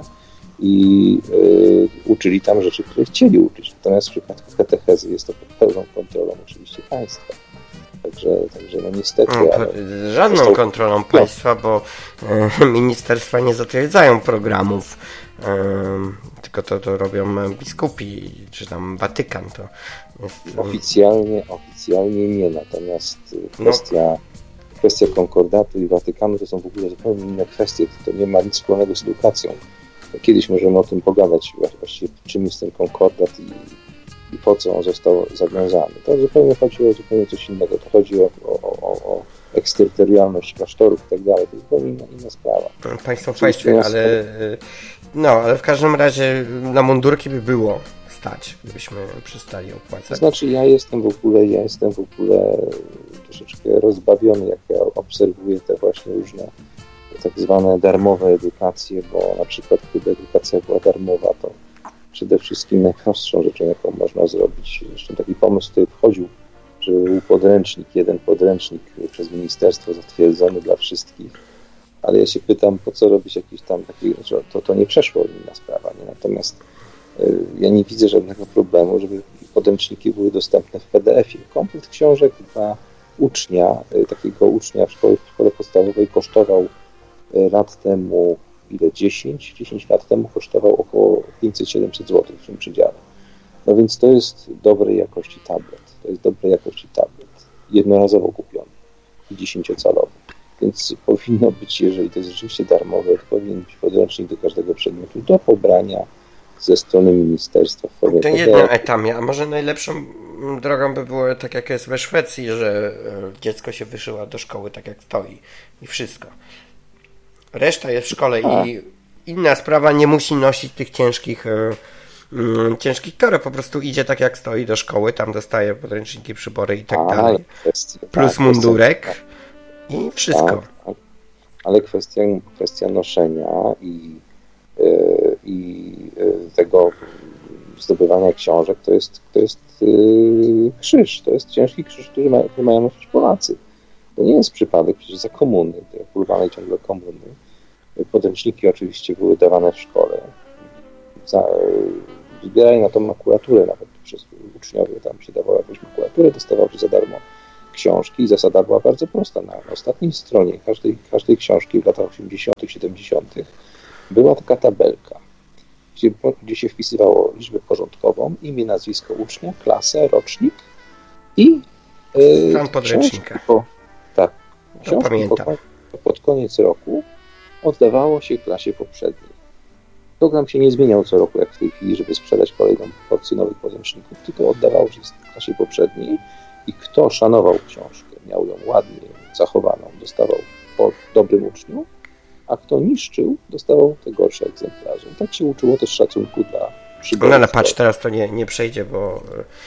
I y, uczyli tam rzeczy, które chcieli uczyć. Natomiast w przypadku katechezy jest to pod pełną kontrolą oczywiście państwa. Także, także no niestety... No, ale żadną został... kontrolą no. państwa, bo e, ministerstwa nie zatwierdzają programów, e, tylko to, to robią biskupi, czy tam Watykan. To jest... Oficjalnie, oficjalnie nie, natomiast kwestia, no. kwestia konkordatu i Watykanu to są w ogóle zupełnie inne kwestie. To nie ma nic wspólnego z edukacją. Kiedyś możemy o tym pogadać, właściwie czym jest ten konkordat i, i po co on został zawiązany. To zupełnie chodzi o zupełnie coś innego. To chodzi o, o, o, o eksterytorialność klasztorów i tak dalej. To zupełnie inna, inna sprawa. Państwo w państwie, ale no, ale w każdym razie na mundurki by było stać, gdybyśmy przestali opłacać. To znaczy ja jestem w ogóle, ja jestem w ogóle troszeczkę rozbawiony, jak ja obserwuję te właśnie różne tak zwane darmowe edukacje, bo na przykład gdyby edukacja była darmowa, to przede wszystkim najprostszą rzeczą, jaką można zrobić, zresztą taki pomysł tutaj wchodził, żeby był podręcznik, jeden podręcznik przez ministerstwo zatwierdzony dla wszystkich, ale ja się pytam, po co robić jakiś tam taki, że to, to nie przeszło, inna sprawa, nie? Natomiast y, ja nie widzę żadnego problemu, żeby podręczniki były dostępne w P D F-ie. Komplet książek dla ucznia, y, takiego ucznia w szkole, w szkole podstawowej kosztował lat temu, ile? dziesięć? dziesięć lat temu kosztował około pięćset siedemset złotych w tym przedziale. No więc to jest dobrej jakości tablet. To jest dobrej jakości tablet. Jednorazowo kupiony i dziesięciocalowy. Więc powinno być, jeżeli to jest rzeczywiście darmowe, to powinien być podręcznik do każdego przedmiotu do pobrania ze strony ministerstwa w formie to jedno etamie, a może najlepszą drogą by było tak jak jest we Szwecji, że dziecko się wyszyła do szkoły tak jak stoi i wszystko. Reszta jest w szkole a. i inna sprawa, nie musi nosić tych ciężkich yy, ciężkich toreb, po prostu idzie tak jak stoi do szkoły, tam dostaje podręczniki, przybory i tak a, dalej. Jest, plus tak, mundurek jest, i wszystko. Tak, ale kwestia, kwestia noszenia i, i tego zdobywania książek to jest, to jest krzyż, to jest ciężki krzyż, który, ma, który mają nosić Polacy. To nie jest przypadek, przecież za komuny, tej kurwanej ciągle komuny. Podręczniki oczywiście były dawane w szkole. Za, zbierali na to makulaturę, nawet przez uczniowie tam się dawało jakąś makulaturę, dostawało się za darmo książki i zasada była bardzo prosta. Na ostatniej stronie każdej, każdej książki w latach osiemdziesiątych, siedemdziesiątych była taka tabelka, gdzie, gdzie się wpisywało liczbę porządkową, imię, nazwisko ucznia, klasę, rocznik i yy, stan podręcznika. Po, tak, To książki pamiętam. Po, pod koniec roku oddawało się klasie poprzedniej. Program się nie zmieniał co roku, jak w tej chwili, żeby sprzedać kolejną porcję nowych podręczników, tylko oddawało się w klasie poprzedniej i kto szanował książkę, miał ją ładnie zachowaną, dostawał po dobrym uczniu, a kto niszczył, dostawał te gorsze egzemplarze. I tak się uczyło też szacunku dla przyborów. No ale patrz, teraz to nie, nie przejdzie, bo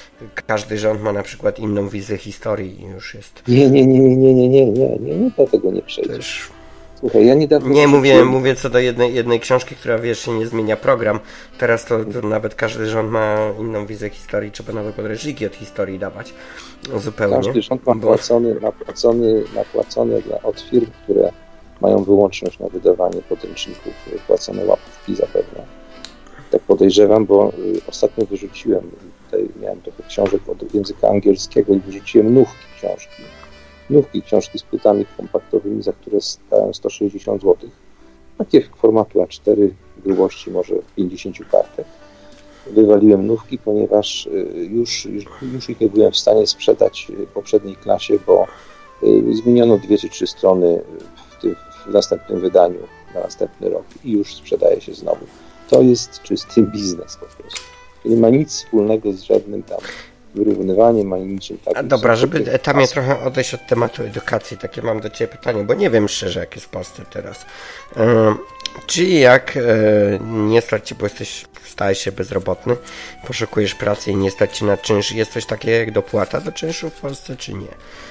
każdy rząd ma na przykład inną wizję historii i już jest... Nie, nie, nie, nie, nie, nie, nie, nie, nie, nie dlatego nie przejdzie. Też... Słuchaj, ja niedawno... Nie, mówię, mówię co do jednej, jednej książki, która, wiesz, się nie zmienia program. Teraz to, to nawet każdy rząd ma inną wizję historii, trzeba nowe podręczniki od historii dawać. Zupełnie. Każdy rząd ma bo... płacony, napłacony, napłacony dla, od firm, które mają wyłączność na wydawanie podręczników, płacone łapówki zapewne. Tak podejrzewam, bo ostatnio wyrzuciłem, tutaj miałem trochę książek od języka angielskiego i wyrzuciłem nówki książki. Nówki książki z płytami kompaktowymi, za które stałem sto sześćdziesiąt złotych. Takie formatu A cztery, grubości może pięćdziesiąt kartek. Wywaliłem nówki, ponieważ już, już, już ich nie byłem w stanie sprzedać poprzedniej klasie, bo zmieniono dwie czy trzy strony w, tym, w następnym wydaniu na następny rok i już sprzedaje się znowu. To jest czysty biznes po prostu. Nie ma nic wspólnego z żadnym tam wyrównywaniem, ani niczym takim. A dobra, żeby etamie trochę odejść od tematu edukacji, takie mam do Ciebie pytanie, bo nie wiem szczerze, jak jest w Polsce teraz. Yy, czy jak yy, nie stać Ci, bo jesteś, stajesz się bezrobotny, poszukujesz pracy i nie stać Ci na czynsz, jest coś takiego jak dopłata do czynszu w Polsce, czy nie?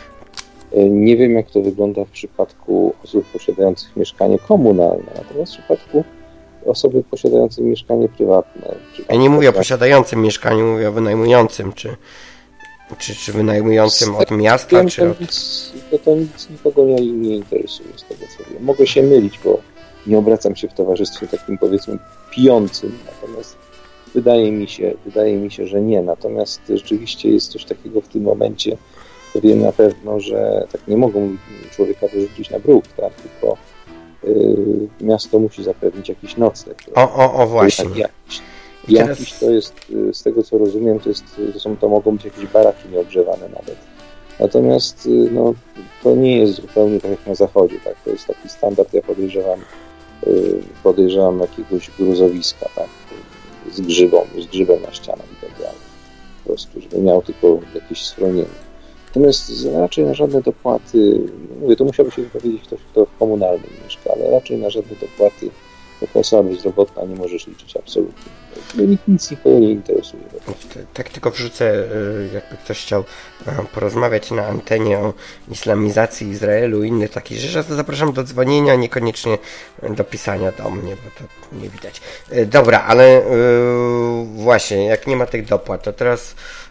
Nie wiem, jak to wygląda w przypadku osób posiadających mieszkanie komunalne, natomiast w przypadku osoby posiadające mieszkanie prywatne. Ja nie mówię o posiadającym mieszkaniu, mówię o wynajmującym, czy, czy, czy wynajmującym od miasta, wiem, czy to od... Nic, to, to nic nikogo nie, nie interesuje z tego, co wiem. Mogę się mylić, bo nie obracam się w towarzystwie takim, powiedzmy, pijącym, natomiast wydaje mi się, wydaje mi się, że nie. Natomiast rzeczywiście jest coś takiego w tym momencie, to wiem na pewno, że tak nie mogą człowieka wyrzucić na bruk, tak? Tylko y, miasto musi zapewnić jakiś nocleg. O, o, o właśnie. Tak, jakiś, jakiś to jest, z tego co rozumiem, to, jest, to, są, to mogą być jakieś baraki nieogrzewane nawet. Natomiast no, to nie jest zupełnie tak jak na zachodzie, tak? To jest taki standard, ja podejrzewam, y, podejrzewam jakiegoś gruzowiska, tak? Z grzybą, z grzybem na ścianach i tak dalej. Po prostu, żeby miał tylko jakieś schronienie. Natomiast raczej na żadne dopłaty, mówię, to musiałby się wypowiedzieć ktoś, kto w komunalnym mieszka, ale raczej na żadne dopłaty jako osoba bezrobotna nie możesz liczyć absolutnie. Nikt nic nikogo nie interesuje. Tak tylko wrzucę, jakby ktoś chciał porozmawiać na antenie o islamizacji Izraelu i innych takich rzeczach, to zapraszam do dzwonienia, niekoniecznie do pisania do mnie, bo to nie widać. Dobra, ale właśnie, jak nie ma tych dopłat, to teraz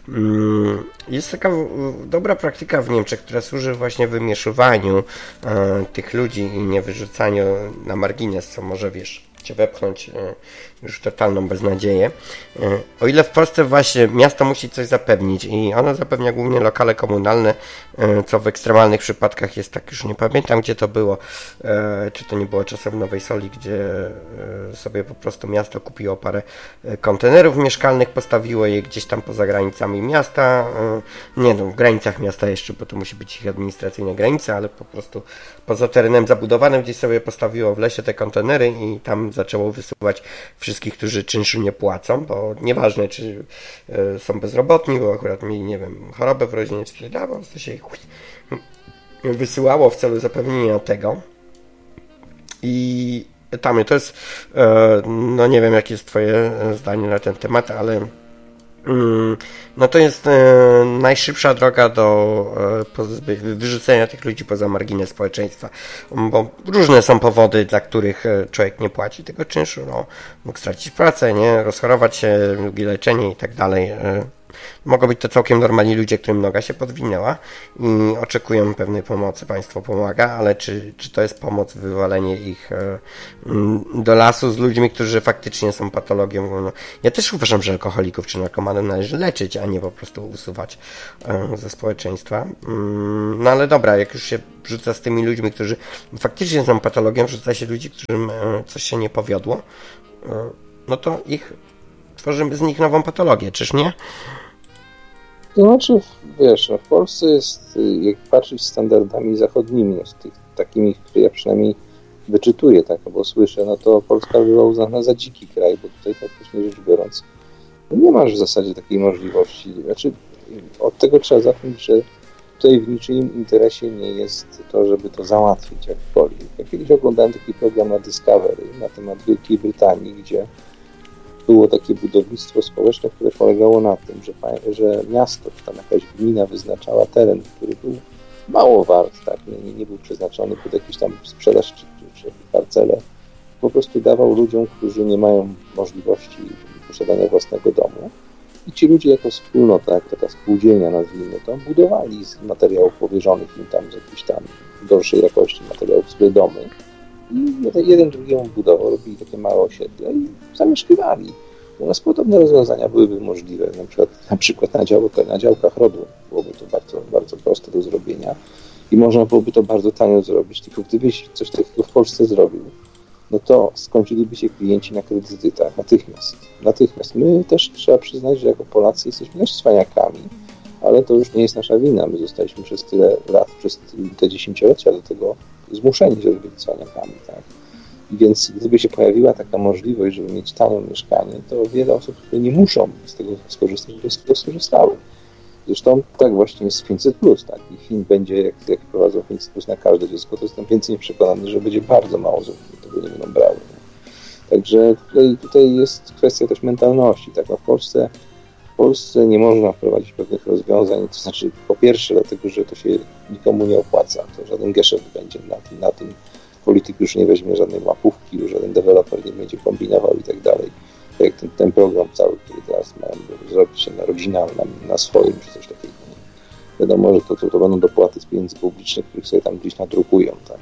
jest taka dobra praktyka w Niemczech, która służy właśnie wymieszywaniu tych ludzi i nie wyrzucaniu na margines, co może, wiesz, cię wepchnąć już totalną beznadzieję. O ile w Polsce właśnie miasto musi coś zapewnić i ono zapewnia głównie lokale komunalne, co w ekstremalnych przypadkach jest tak, już nie pamiętam gdzie to było, czy to nie było czasem w Nowej Soli, gdzie sobie po prostu miasto kupiło parę kontenerów mieszkalnych, postawiło je gdzieś tam poza granicami miasta, nie no, w granicach miasta jeszcze, bo to musi być ich administracyjne granice, ale po prostu poza terenem zabudowanym gdzieś sobie postawiło w lesie te kontenery i tam zaczęło wysuwać wszystkich, którzy czynszu nie płacą, bo nieważne, czy y, są bezrobotni, bo akurat mieli, nie wiem, chorobę w rodzinie, czy coś, po prostu się ich wysyłało w celu zapewnienia tego. I Tamie, to jest, y, no nie wiem, jakie jest twoje zdanie na ten temat, ale no to jest najszybsza droga do wyrzucenia tych ludzi poza margines społeczeństwa, bo różne są powody, dla których człowiek nie płaci tego czynszu, no, mógł stracić pracę, nie, rozchorować się, długie leczenie i tak dalej. Mogą być to całkiem normalni ludzie, którym noga się podwinęła i oczekują pewnej pomocy. Państwo pomaga, ale czy, czy to jest pomoc, wywalenie ich do lasu z ludźmi, którzy faktycznie są patologią? No, ja też uważam, że alkoholików czy narkomanów należy leczyć, a nie po prostu usuwać ze społeczeństwa. No ale dobra, jak już się wrzuca z tymi ludźmi, którzy faktycznie są patologią, wrzuca się ludzi, którym coś się nie powiodło, no to ich tworzymy z nich nową patologię, czyż nie? To znaczy, wiesz, no w Polsce jest, jak patrzeć standardami zachodnimi, no z tych, takimi, które ja przynajmniej wyczytuję, tak, albo słyszę, no to Polska była uznana za dziki kraj, bo tutaj faktycznie rzecz biorąc, no nie masz w zasadzie takiej możliwości. Znaczy, od tego trzeba zacząć, że tutaj w niczyim interesie nie jest to, żeby to załatwić jakkolwiek. Ja kiedyś oglądałem taki program na Discovery na temat Wielkiej Brytanii, gdzie było takie budownictwo społeczne, które polegało na tym, że, że miasto, czy tam jakaś gmina wyznaczała teren, który był mało wart, tak, nie, nie był przeznaczony pod jakieś tam sprzedaż czy, czy, czy parcele. Po prostu dawał ludziom, którzy nie mają możliwości posiadania własnego domu. I ci ludzie jako wspólnota, jak taka spółdzielnia nazwijmy to, budowali z materiałów powierzonych im tam z jakiejś tam gorszej jakości materiałów sobie domy. I jeden drugiemu budował, robili takie małe osiedle i zamieszkiwali. U nas podobne rozwiązania byłyby możliwe, na przykład, na przykład na, działkach, na działkach rodu byłoby to bardzo, bardzo proste do zrobienia i można byłoby to bardzo tanio zrobić, tylko gdybyś coś takiego w Polsce zrobił, no to skończyliby się klienci na kredytach natychmiast. Natychmiast. My też trzeba przyznać, że jako Polacy jesteśmy też cwaniakami, ale to już nie jest nasza wina. My zostaliśmy przez tyle lat, przez te dziesięciolecia do tego zmuszeni, żeby być cwaniakami, tak? I więc gdyby się pojawiła taka możliwość, żeby mieć tanie mieszkanie, to wiele osób, które nie muszą z tego skorzystać, by z tego skorzystały. Zresztą tak właśnie jest z pięćset plus, tak? I Chin będzie, jak, jak wprowadzą pięćset plus na każde dziecko, to jestem więcej przekonany, że będzie bardzo mało osób, które tego nie będą brały. Nie? Także tutaj, tutaj jest kwestia też mentalności, tak? No w Polsce W Polsce nie można wprowadzić pewnych rozwiązań, to znaczy po pierwsze dlatego, że to się nikomu nie opłaca, to żaden geszef będzie na tym, na tym polityk już nie weźmie żadnej łapówki, już żaden deweloper nie będzie kombinował i tak dalej. Tak jak ten, ten program cały, który teraz mają zrobić się na rodzinę, na, na swoim, czy coś takiego. Nie? Wiadomo, że to, to, to będą dopłaty z pieniędzy publicznych, których sobie tam gdzieś nadrukują, tak?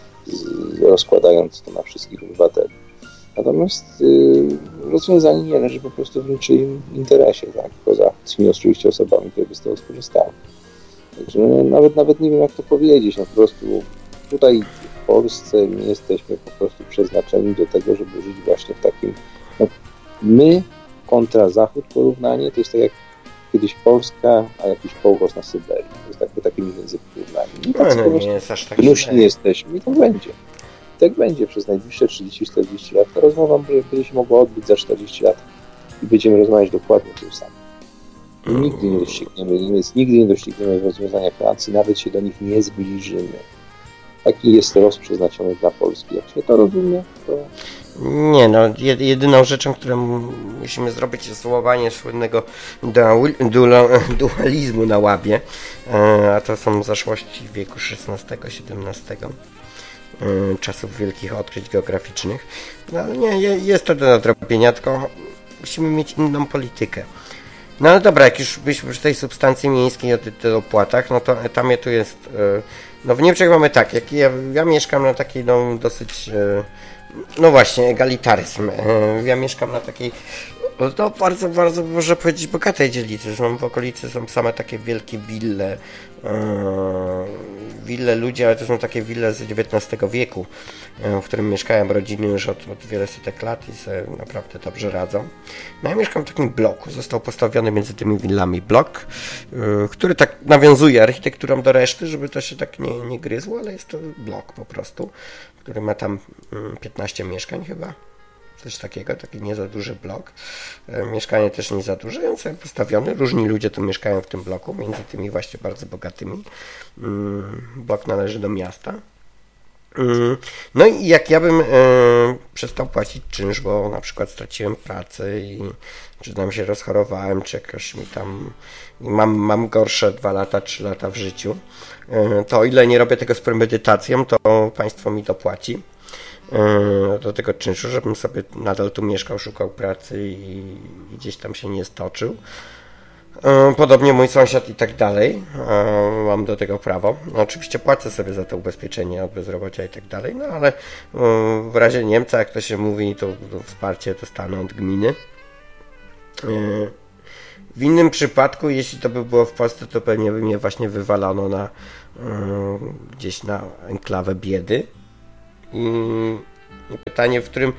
Z, rozkładając to na wszystkich obywateli. Natomiast yy, rozwiązanie nie leży po prostu w niczyim interesie, tak? Poza tymi oczywiście osobami, które by z tego skorzystały. Także no, nawet, nawet nie wiem, jak to powiedzieć. No po prostu tutaj w Polsce nie jesteśmy po prostu przeznaczeni do tego, żeby żyć właśnie w takim... No, my kontra Zachód porównanie to jest tak jak kiedyś Polska, a jakiś połos na Syberii. To jest takie, takie mniej więcej porównanie. I tak no, no, nie jest aż tak gnuśni jesteśmy i tak będzie. Tak będzie przez najbliższe trzydzieści czterdzieści lat. Ta rozmowa będzie się mogła odbyć za czterdzieści lat i będziemy rozmawiać dokładnie tym samym. Nigdy nie dościgniemy, więc nigdy nie dościgniemy rozwiązania Francji, nawet się do nich nie zbliżymy. Taki jest los przeznaczony dla Polski. Jak się to rozumie, to... Nie, no jedyną rzeczą, którą musimy zrobić, jest złamanie słynnego dualizmu na Łabie, a to są zaszłości wieku szesnastego siedemnastego. Czasów wielkich odkryć geograficznych. No ale nie, jest to do nadrobienia, tylko musimy mieć inną politykę. No ale dobra, jak już byliśmy przy tej substancji miejskiej o tych opłatach, no to tam tu jest... No w Niemczech mamy tak, jak ja, ja mieszkam na takiej no dosyć... No właśnie, egalitaryzm. Ja mieszkam na takiej no bardzo, bardzo, można powiedzieć, bogatej dzielnicy. Są w okolicy są same takie wielkie wille. Wille ludzie, ale to są takie wille z dziewiętnastego wieku, w którym mieszkają rodziny już od, od wiele setek lat i sobie naprawdę dobrze radzą. No ja mieszkam w takim bloku. Został postawiony między tymi willami blok, który tak nawiązuje architekturą do reszty, żeby to się tak nie, nie gryzło, ale jest to blok po prostu, który ma tam piętnaście mieszkań chyba. Coś takiego, taki nie za duży blok. Mieszkanie też nie za duże, więc sobie postawiony. Różni ludzie tu mieszkają w tym bloku, między tymi właśnie bardzo bogatymi. Blok należy do miasta. No i jak ja bym e, przestał płacić czynsz, bo na przykład straciłem pracę i czy tam się rozchorowałem, czy jakoś mi tam mam, mam gorsze dwa lata, trzy lata w życiu, e, to o ile nie robię tego z premedytacją, to państwo mi dopłaci e, do tego czynszu, żebym sobie nadal tu mieszkał, szukał pracy i, i gdzieś tam się nie stoczył. Podobnie mój sąsiad i tak dalej. Mam do tego prawo. No, oczywiście płacę sobie za to ubezpieczenie od bezrobocia i tak dalej, no ale w razie Niemca, jak to się mówi, to, to wsparcie dostanę od gminy. W innym przypadku, jeśli to by było w Polsce, to pewnie by mnie właśnie wywalono na gdzieś na enklawę biedy. I pytanie, w którym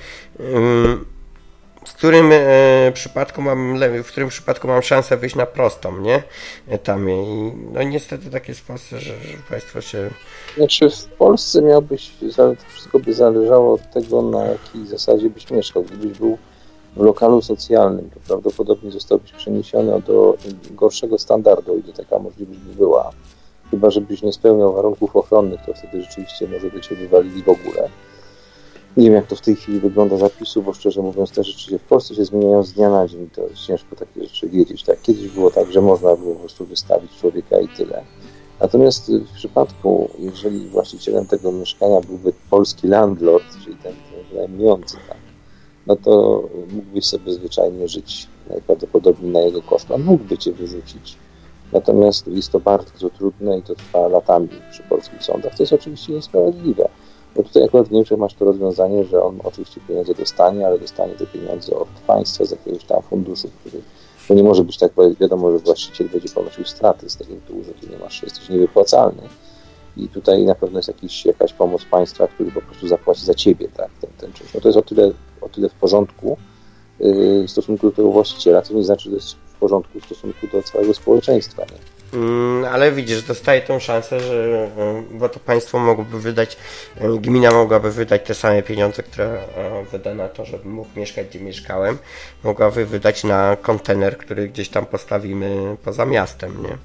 w którym e, przypadku mam w którym przypadku mam szansę wyjść na prostą, nie? Tam i no niestety tak jest w Polsce, że, że państwo się... Znaczy w Polsce miałbyś, to wszystko by zależało od tego, na jakiej zasadzie byś mieszkał. Gdybyś był w lokalu socjalnym, to prawdopodobnie zostałbyś przeniesiony do gorszego standardu, o ile taka możliwość by była. Chyba, żebyś nie spełniał warunków ochronnych, to wtedy rzeczywiście może by cię wywalili w ogóle. Nie wiem, jak to w tej chwili wygląda zapisu, bo szczerze mówiąc te rzeczy się w Polsce się zmieniają z dnia na dzień. To jest ciężko takie rzeczy wiedzieć. Tak, kiedyś było tak, że można było po prostu wystawić człowieka i tyle. Natomiast w przypadku, jeżeli właścicielem tego mieszkania byłby polski landlord, czyli ten, ten wynajmujący, tak, no to mógłbyś sobie zwyczajnie żyć najprawdopodobniej na jego koszt. On mógłby cię wyrzucić. Natomiast jest to bardzo trudne i to trwa latami przy polskich sądach. To jest oczywiście niesprawiedliwe. Bo tutaj akurat w Niemczech masz to rozwiązanie, że on oczywiście pieniądze dostanie, ale dostanie te pieniądze od państwa z jakiegoś tam funduszu, który bo nie może być tak, bo wiadomo, że właściciel będzie ponosił straty z tego tytułu, że ty nie masz, jesteś niewypłacalny. I tutaj na pewno jest jakiś, jakaś pomoc państwa, który po prostu zapłaci za ciebie, tak, ten, ten czynsz. No to jest o tyle, o tyle w porządku yy, w stosunku do tego właściciela, co nie znaczy, że to jest w porządku w stosunku do całego społeczeństwa, nie? Mm, ale widzisz, dostaje tą szansę, że bo to państwo mogłoby wydać, gmina mogłaby wydać te same pieniądze, które wyda na to, żebym mógł mieszkać, gdzie mieszkałem, mogłaby wydać na kontener, który gdzieś tam postawimy poza miastem, nie?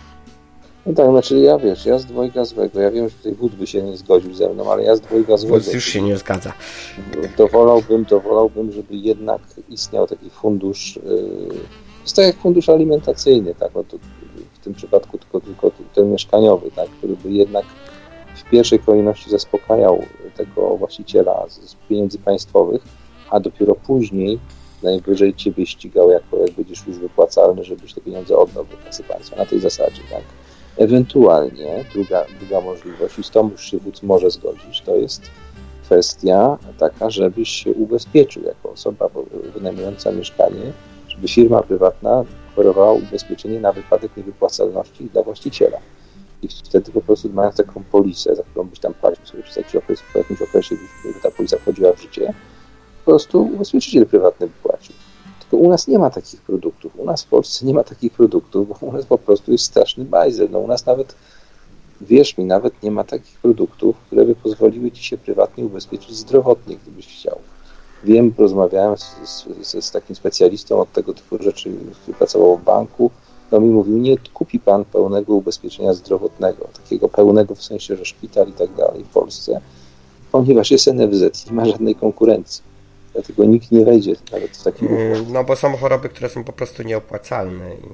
No tak, znaczy ja wiesz, ja z dwojga złego, ja wiem, że tutaj wód by się nie zgodził ze mną, ale ja z dwojga złego... Wód już się nie zgadza. Dowolałbym, dowolałbym, żeby jednak istniał taki fundusz, yy, jest tak jak fundusz alimentacyjny, tak, no to w tym przypadku tylko, tylko ten mieszkaniowy, tak, który by jednak w pierwszej kolejności zaspokajał tego właściciela z, z pieniędzy państwowych, a dopiero później najwyżej ciebie ścigał, jako jak będziesz już wypłacalny, żebyś te pieniądze oddał do kasy państwa, na tej zasadzie, tak. Ewentualnie druga, druga możliwość, i z tą już się wódz może zgodzić, to jest kwestia taka, żebyś się ubezpieczył jako osoba wynajmująca mieszkanie, żeby firma prywatna oferowała ubezpieczenie na wypadek niewypłacalności dla właściciela. I wtedy po prostu mając taką polisę, za którą byś tam płacił sobie przez jakiś okres, po jakimś okresie, gdy ta polisa wchodziła w życie, po prostu ubezpieczyciel prywatny by płacił. Tylko u nas nie ma takich produktów. U nas w Polsce nie ma takich produktów, bo u nas po prostu jest straszny bajzel. No u nas nawet, wierz mi, nawet nie ma takich produktów, które by pozwoliły ci się prywatnie ubezpieczyć zdrowotnie, gdybyś chciał. Wiem, rozmawiałem z, z, z takim specjalistą od tego typu rzeczy, który pracował w banku. No mi mówił, nie kupi pan pełnego ubezpieczenia zdrowotnego, takiego pełnego w sensie, że szpital i tak dalej w Polsce, ponieważ jest N F Z, nie ma żadnej konkurencji. Dlatego nikt nie wejdzie nawet w takim układ. No bo są choroby, które są po prostu nieopłacalne i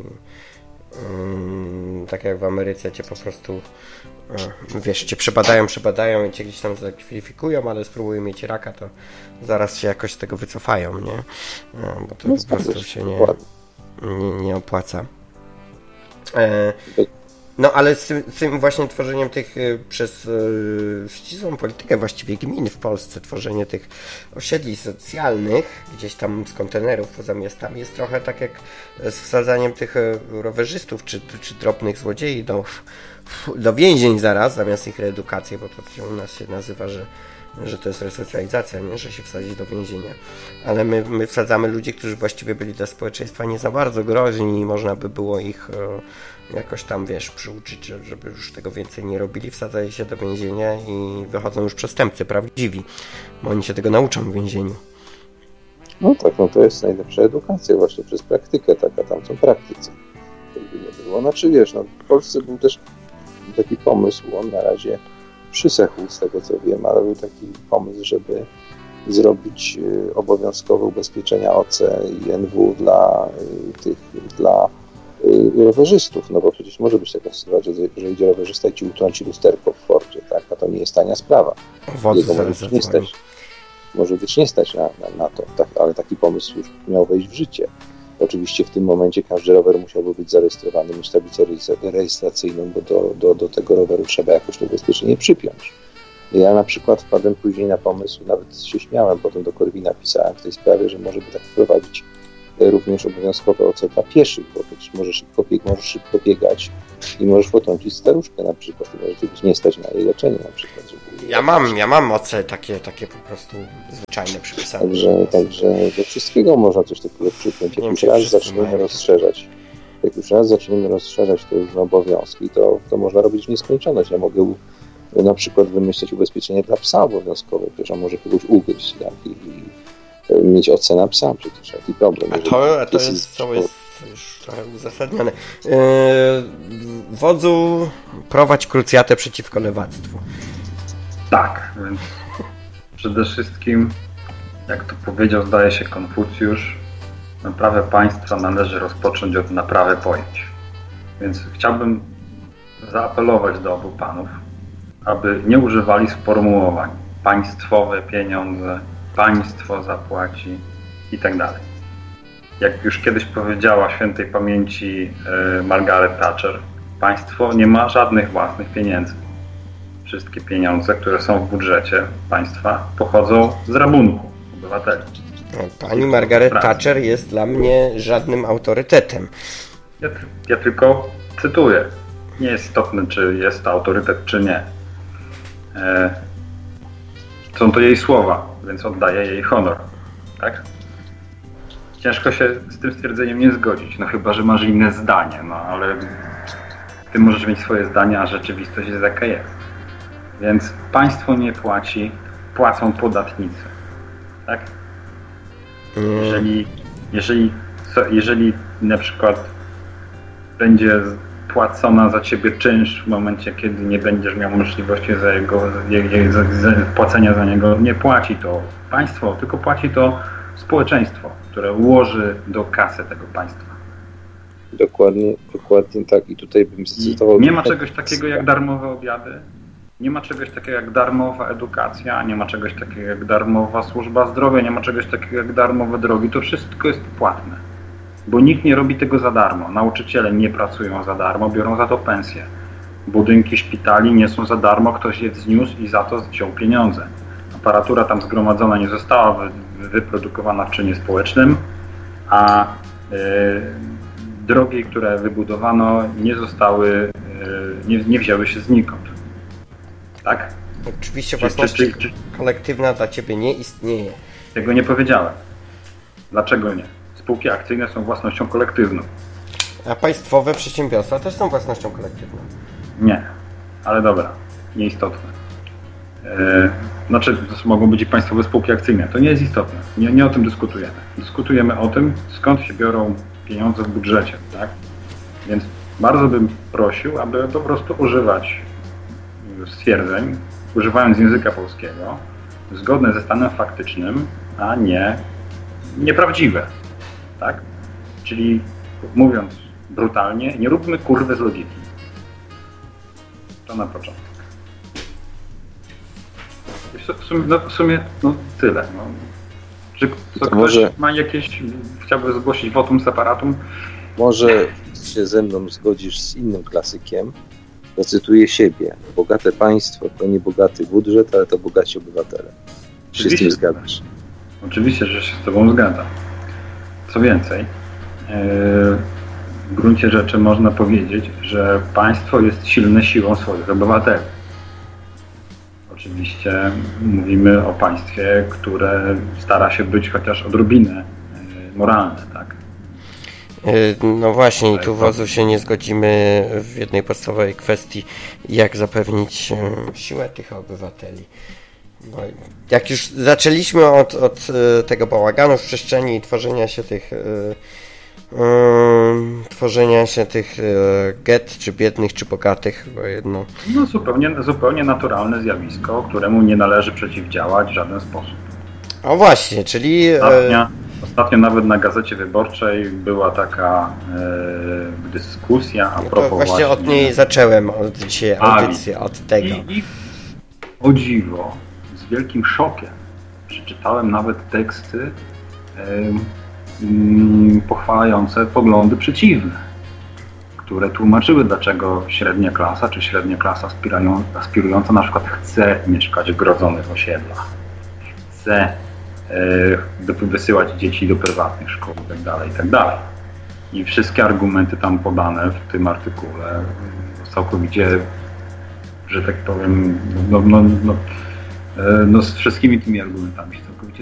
tak jak w Ameryce cię po prostu wiesz, cię przebadają, przebadają i cię gdzieś tam zakwalifikują, ale spróbują mieć raka, to zaraz się jakoś z tego wycofają, nie? Bo to no, po prostu się nie, nie, nie opłaca. E, no ale z tym, z tym właśnie tworzeniem tych przez e, ścisłą politykę właściwie gmin w Polsce, tworzenie tych osiedli socjalnych gdzieś tam z kontenerów poza miastami jest trochę tak jak z wsadzaniem tych rowerzystów czy, czy drobnych złodziei do, do więzień zaraz, zamiast ich reedukację, bo to u nas się nazywa, że że to jest resocjalizacja, nie? Że się wsadzi do więzienia. Ale my, my wsadzamy ludzi, którzy właściwie byli dla społeczeństwa nie za bardzo groźni i można by było ich e, jakoś tam, wiesz, przyuczyć, żeby już tego więcej nie robili. Wsadzają się do więzienia i wychodzą już przestępcy prawdziwi, bo oni się tego nauczą w więzieniu. No tak, no to jest najlepsza edukacja właśnie przez praktykę, taka tam są praktycy. Jakby nie było. Znaczy wiesz, no w Polsce był też taki pomysł, on na razie przysechł z tego co wiem, ale był taki pomysł, żeby zrobić obowiązkowe ubezpieczenia O C i N W dla tych, dla rowerzystów, no bo przecież może być taka sytuacja, że idzie rowerzysta i ci utrąci lusterko w Fordzie, tak, a to nie jest tania sprawa. Jego może być nie stać, może być nie stać na, na, na to, tak, ale taki pomysł już miał wejść w życie. Oczywiście w tym momencie każdy rower musiałby być zarejestrowany, mieć tablicę rejestracyjną, bo do, do, do tego roweru trzeba jakoś to ubezpieczenie przypiąć. Ja na przykład wpadłem później na pomysł, nawet się śmiałem, potem do Korwina pisałem w tej sprawie, że może by tak wprowadzić również obowiązkowe O C dla pieszych, bo przecież możesz szybko, bieg, możesz szybko biegać i możesz potrącić staruszkę na przykład, i może być nie stać na jej leczenie na przykład. Żeby ja mam, ja mam O C takie, takie po prostu zwyczajne przypisane. Także, także do wszystkiego można coś takiego przypiąć. Jak już raz zaczniemy rozszerzać, jak już raz zaczniemy rozszerzać te różne obowiązki, to, to można robić w nieskończoność. Ja mogę na przykład wymyśleć ubezpieczenie dla psa obowiązkowe, przecież on może kogoś ugryźć, tak, i, i mieć O C na psa, przecież jaki problem. A to, a to jest, jest, to jest już trochę uzasadnione. Yy, wodzu, prowadź krucjatę przeciwko lewactwu. Tak, więc przede wszystkim, jak to powiedział, zdaje się Konfucjusz, naprawę państwa należy rozpocząć od naprawy pojęć. Więc chciałbym zaapelować do obu panów, aby nie używali sformułowań państwowe pieniądze, państwo zapłaci i tak dalej. Jak już kiedyś powiedziała świętej pamięci y, Margaret Thatcher, państwo nie ma żadnych własnych pieniędzy. Wszystkie pieniądze, które są w budżecie państwa, pochodzą z rabunku obywateli. Pani Margaret Thatcher jest dla mnie żadnym autorytetem. Ja, ja tylko cytuję. Nie jest istotne, czy jest to autorytet, czy nie. E, są to jej słowa, więc oddaję jej honor. Tak? Ciężko się z tym stwierdzeniem nie zgodzić, no chyba że masz inne zdanie, no ale ty możesz mieć swoje zdanie, a rzeczywistość jest jaka jest. Więc państwo nie płaci, płacą podatnicy. Tak? Jeżeli, jeżeli, jeżeli na przykład będzie płacona za ciebie czynsz w momencie, kiedy nie będziesz miał możliwości za jego, za, za, płacenia za niego, nie płaci to państwo, tylko płaci to społeczeństwo, które ułoży do kasy tego państwa. Dokładnie, dokładnie tak. I tutaj bym zacytował... Nie ma czegoś takiego jak darmowe obiady, nie ma czegoś takiego jak darmowa edukacja, nie ma czegoś takiego jak darmowa służba zdrowia, nie ma czegoś takiego jak darmowe drogi. To wszystko jest płatne, bo nikt nie robi tego za darmo. Nauczyciele nie pracują za darmo, biorą za to pensję. Budynki szpitali nie są za darmo, ktoś je wzniósł i za to wziął pieniądze. Aparatura tam zgromadzona nie została wy, wyprodukowana w czynie społecznym, a yy, drogi, które wybudowano, nie zostały, yy, nie, nie wzięły się znikąd. Tak? Oczywiście własność czy, czy, czy, kolektywna dla ciebie nie istnieje. Tego nie powiedziałem. Dlaczego nie? Spółki akcyjne są własnością kolektywną. A państwowe przedsiębiorstwa też są własnością kolektywną. Nie, ale dobra, nieistotne. Yy, znaczy, to mogą być i państwowe spółki akcyjne. To nie jest istotne. Nie, nie o tym dyskutujemy. Dyskutujemy o tym, skąd się biorą pieniądze w budżecie. Tak? Więc bardzo bym prosił, aby po prostu używać stwierdzeń, używając języka polskiego, zgodne ze stanem faktycznym, a nie nieprawdziwe. Tak? Czyli mówiąc brutalnie, nie róbmy kurwy z logiki. To na początek. W sumie, no, w sumie no, tyle. No. Czy co, ktoś może... ma jakieś, chciałby zgłosić votum separatum? Może się ze mną zgodzisz z innym klasykiem. Zacytuję siebie. Bogate państwo to nie bogaty budżet, ale to bogaci obywatele. Czy się z tym zgadzasz? Oczywiście, że się z tobą zgadzam. Co więcej, w gruncie rzeczy można powiedzieć, że państwo jest silne siłą swoich obywateli. Oczywiście mówimy o państwie, które stara się być chociaż odrobinę moralne, tak? No właśnie, i tu wozu się nie zgodzimy w jednej podstawowej kwestii, jak zapewnić siłę tych obywateli. No, jak już zaczęliśmy od, od tego bałaganu w przestrzeni i tworzenia się tych tworzenia się tych get, czy biednych, czy bogatych, bo jedno. No zupełnie, zupełnie naturalne zjawisko, któremu nie należy przeciwdziałać w żaden sposób. O właśnie, czyli... Ostatnio, ostatnio nawet na Gazecie Wyborczej była taka e, dyskusja a no propos to właśnie, właśnie od niej zacząłem od dzisiaj audycję, od tego. I, i o dziwo, z wielkim szokiem przeczytałem nawet teksty e, m, pochwalające poglądy przeciwne, które tłumaczyły, dlaczego średnia klasa, czy średnia klasa aspirująca na przykład chce mieszkać w grodzonych osiedlach, chce wysyłać dzieci do prywatnych szkół i tak dalej, i tak dalej. I wszystkie argumenty tam podane w tym artykule całkowicie, że tak powiem, no, no, no, no z wszystkimi tymi argumentami się całkowicie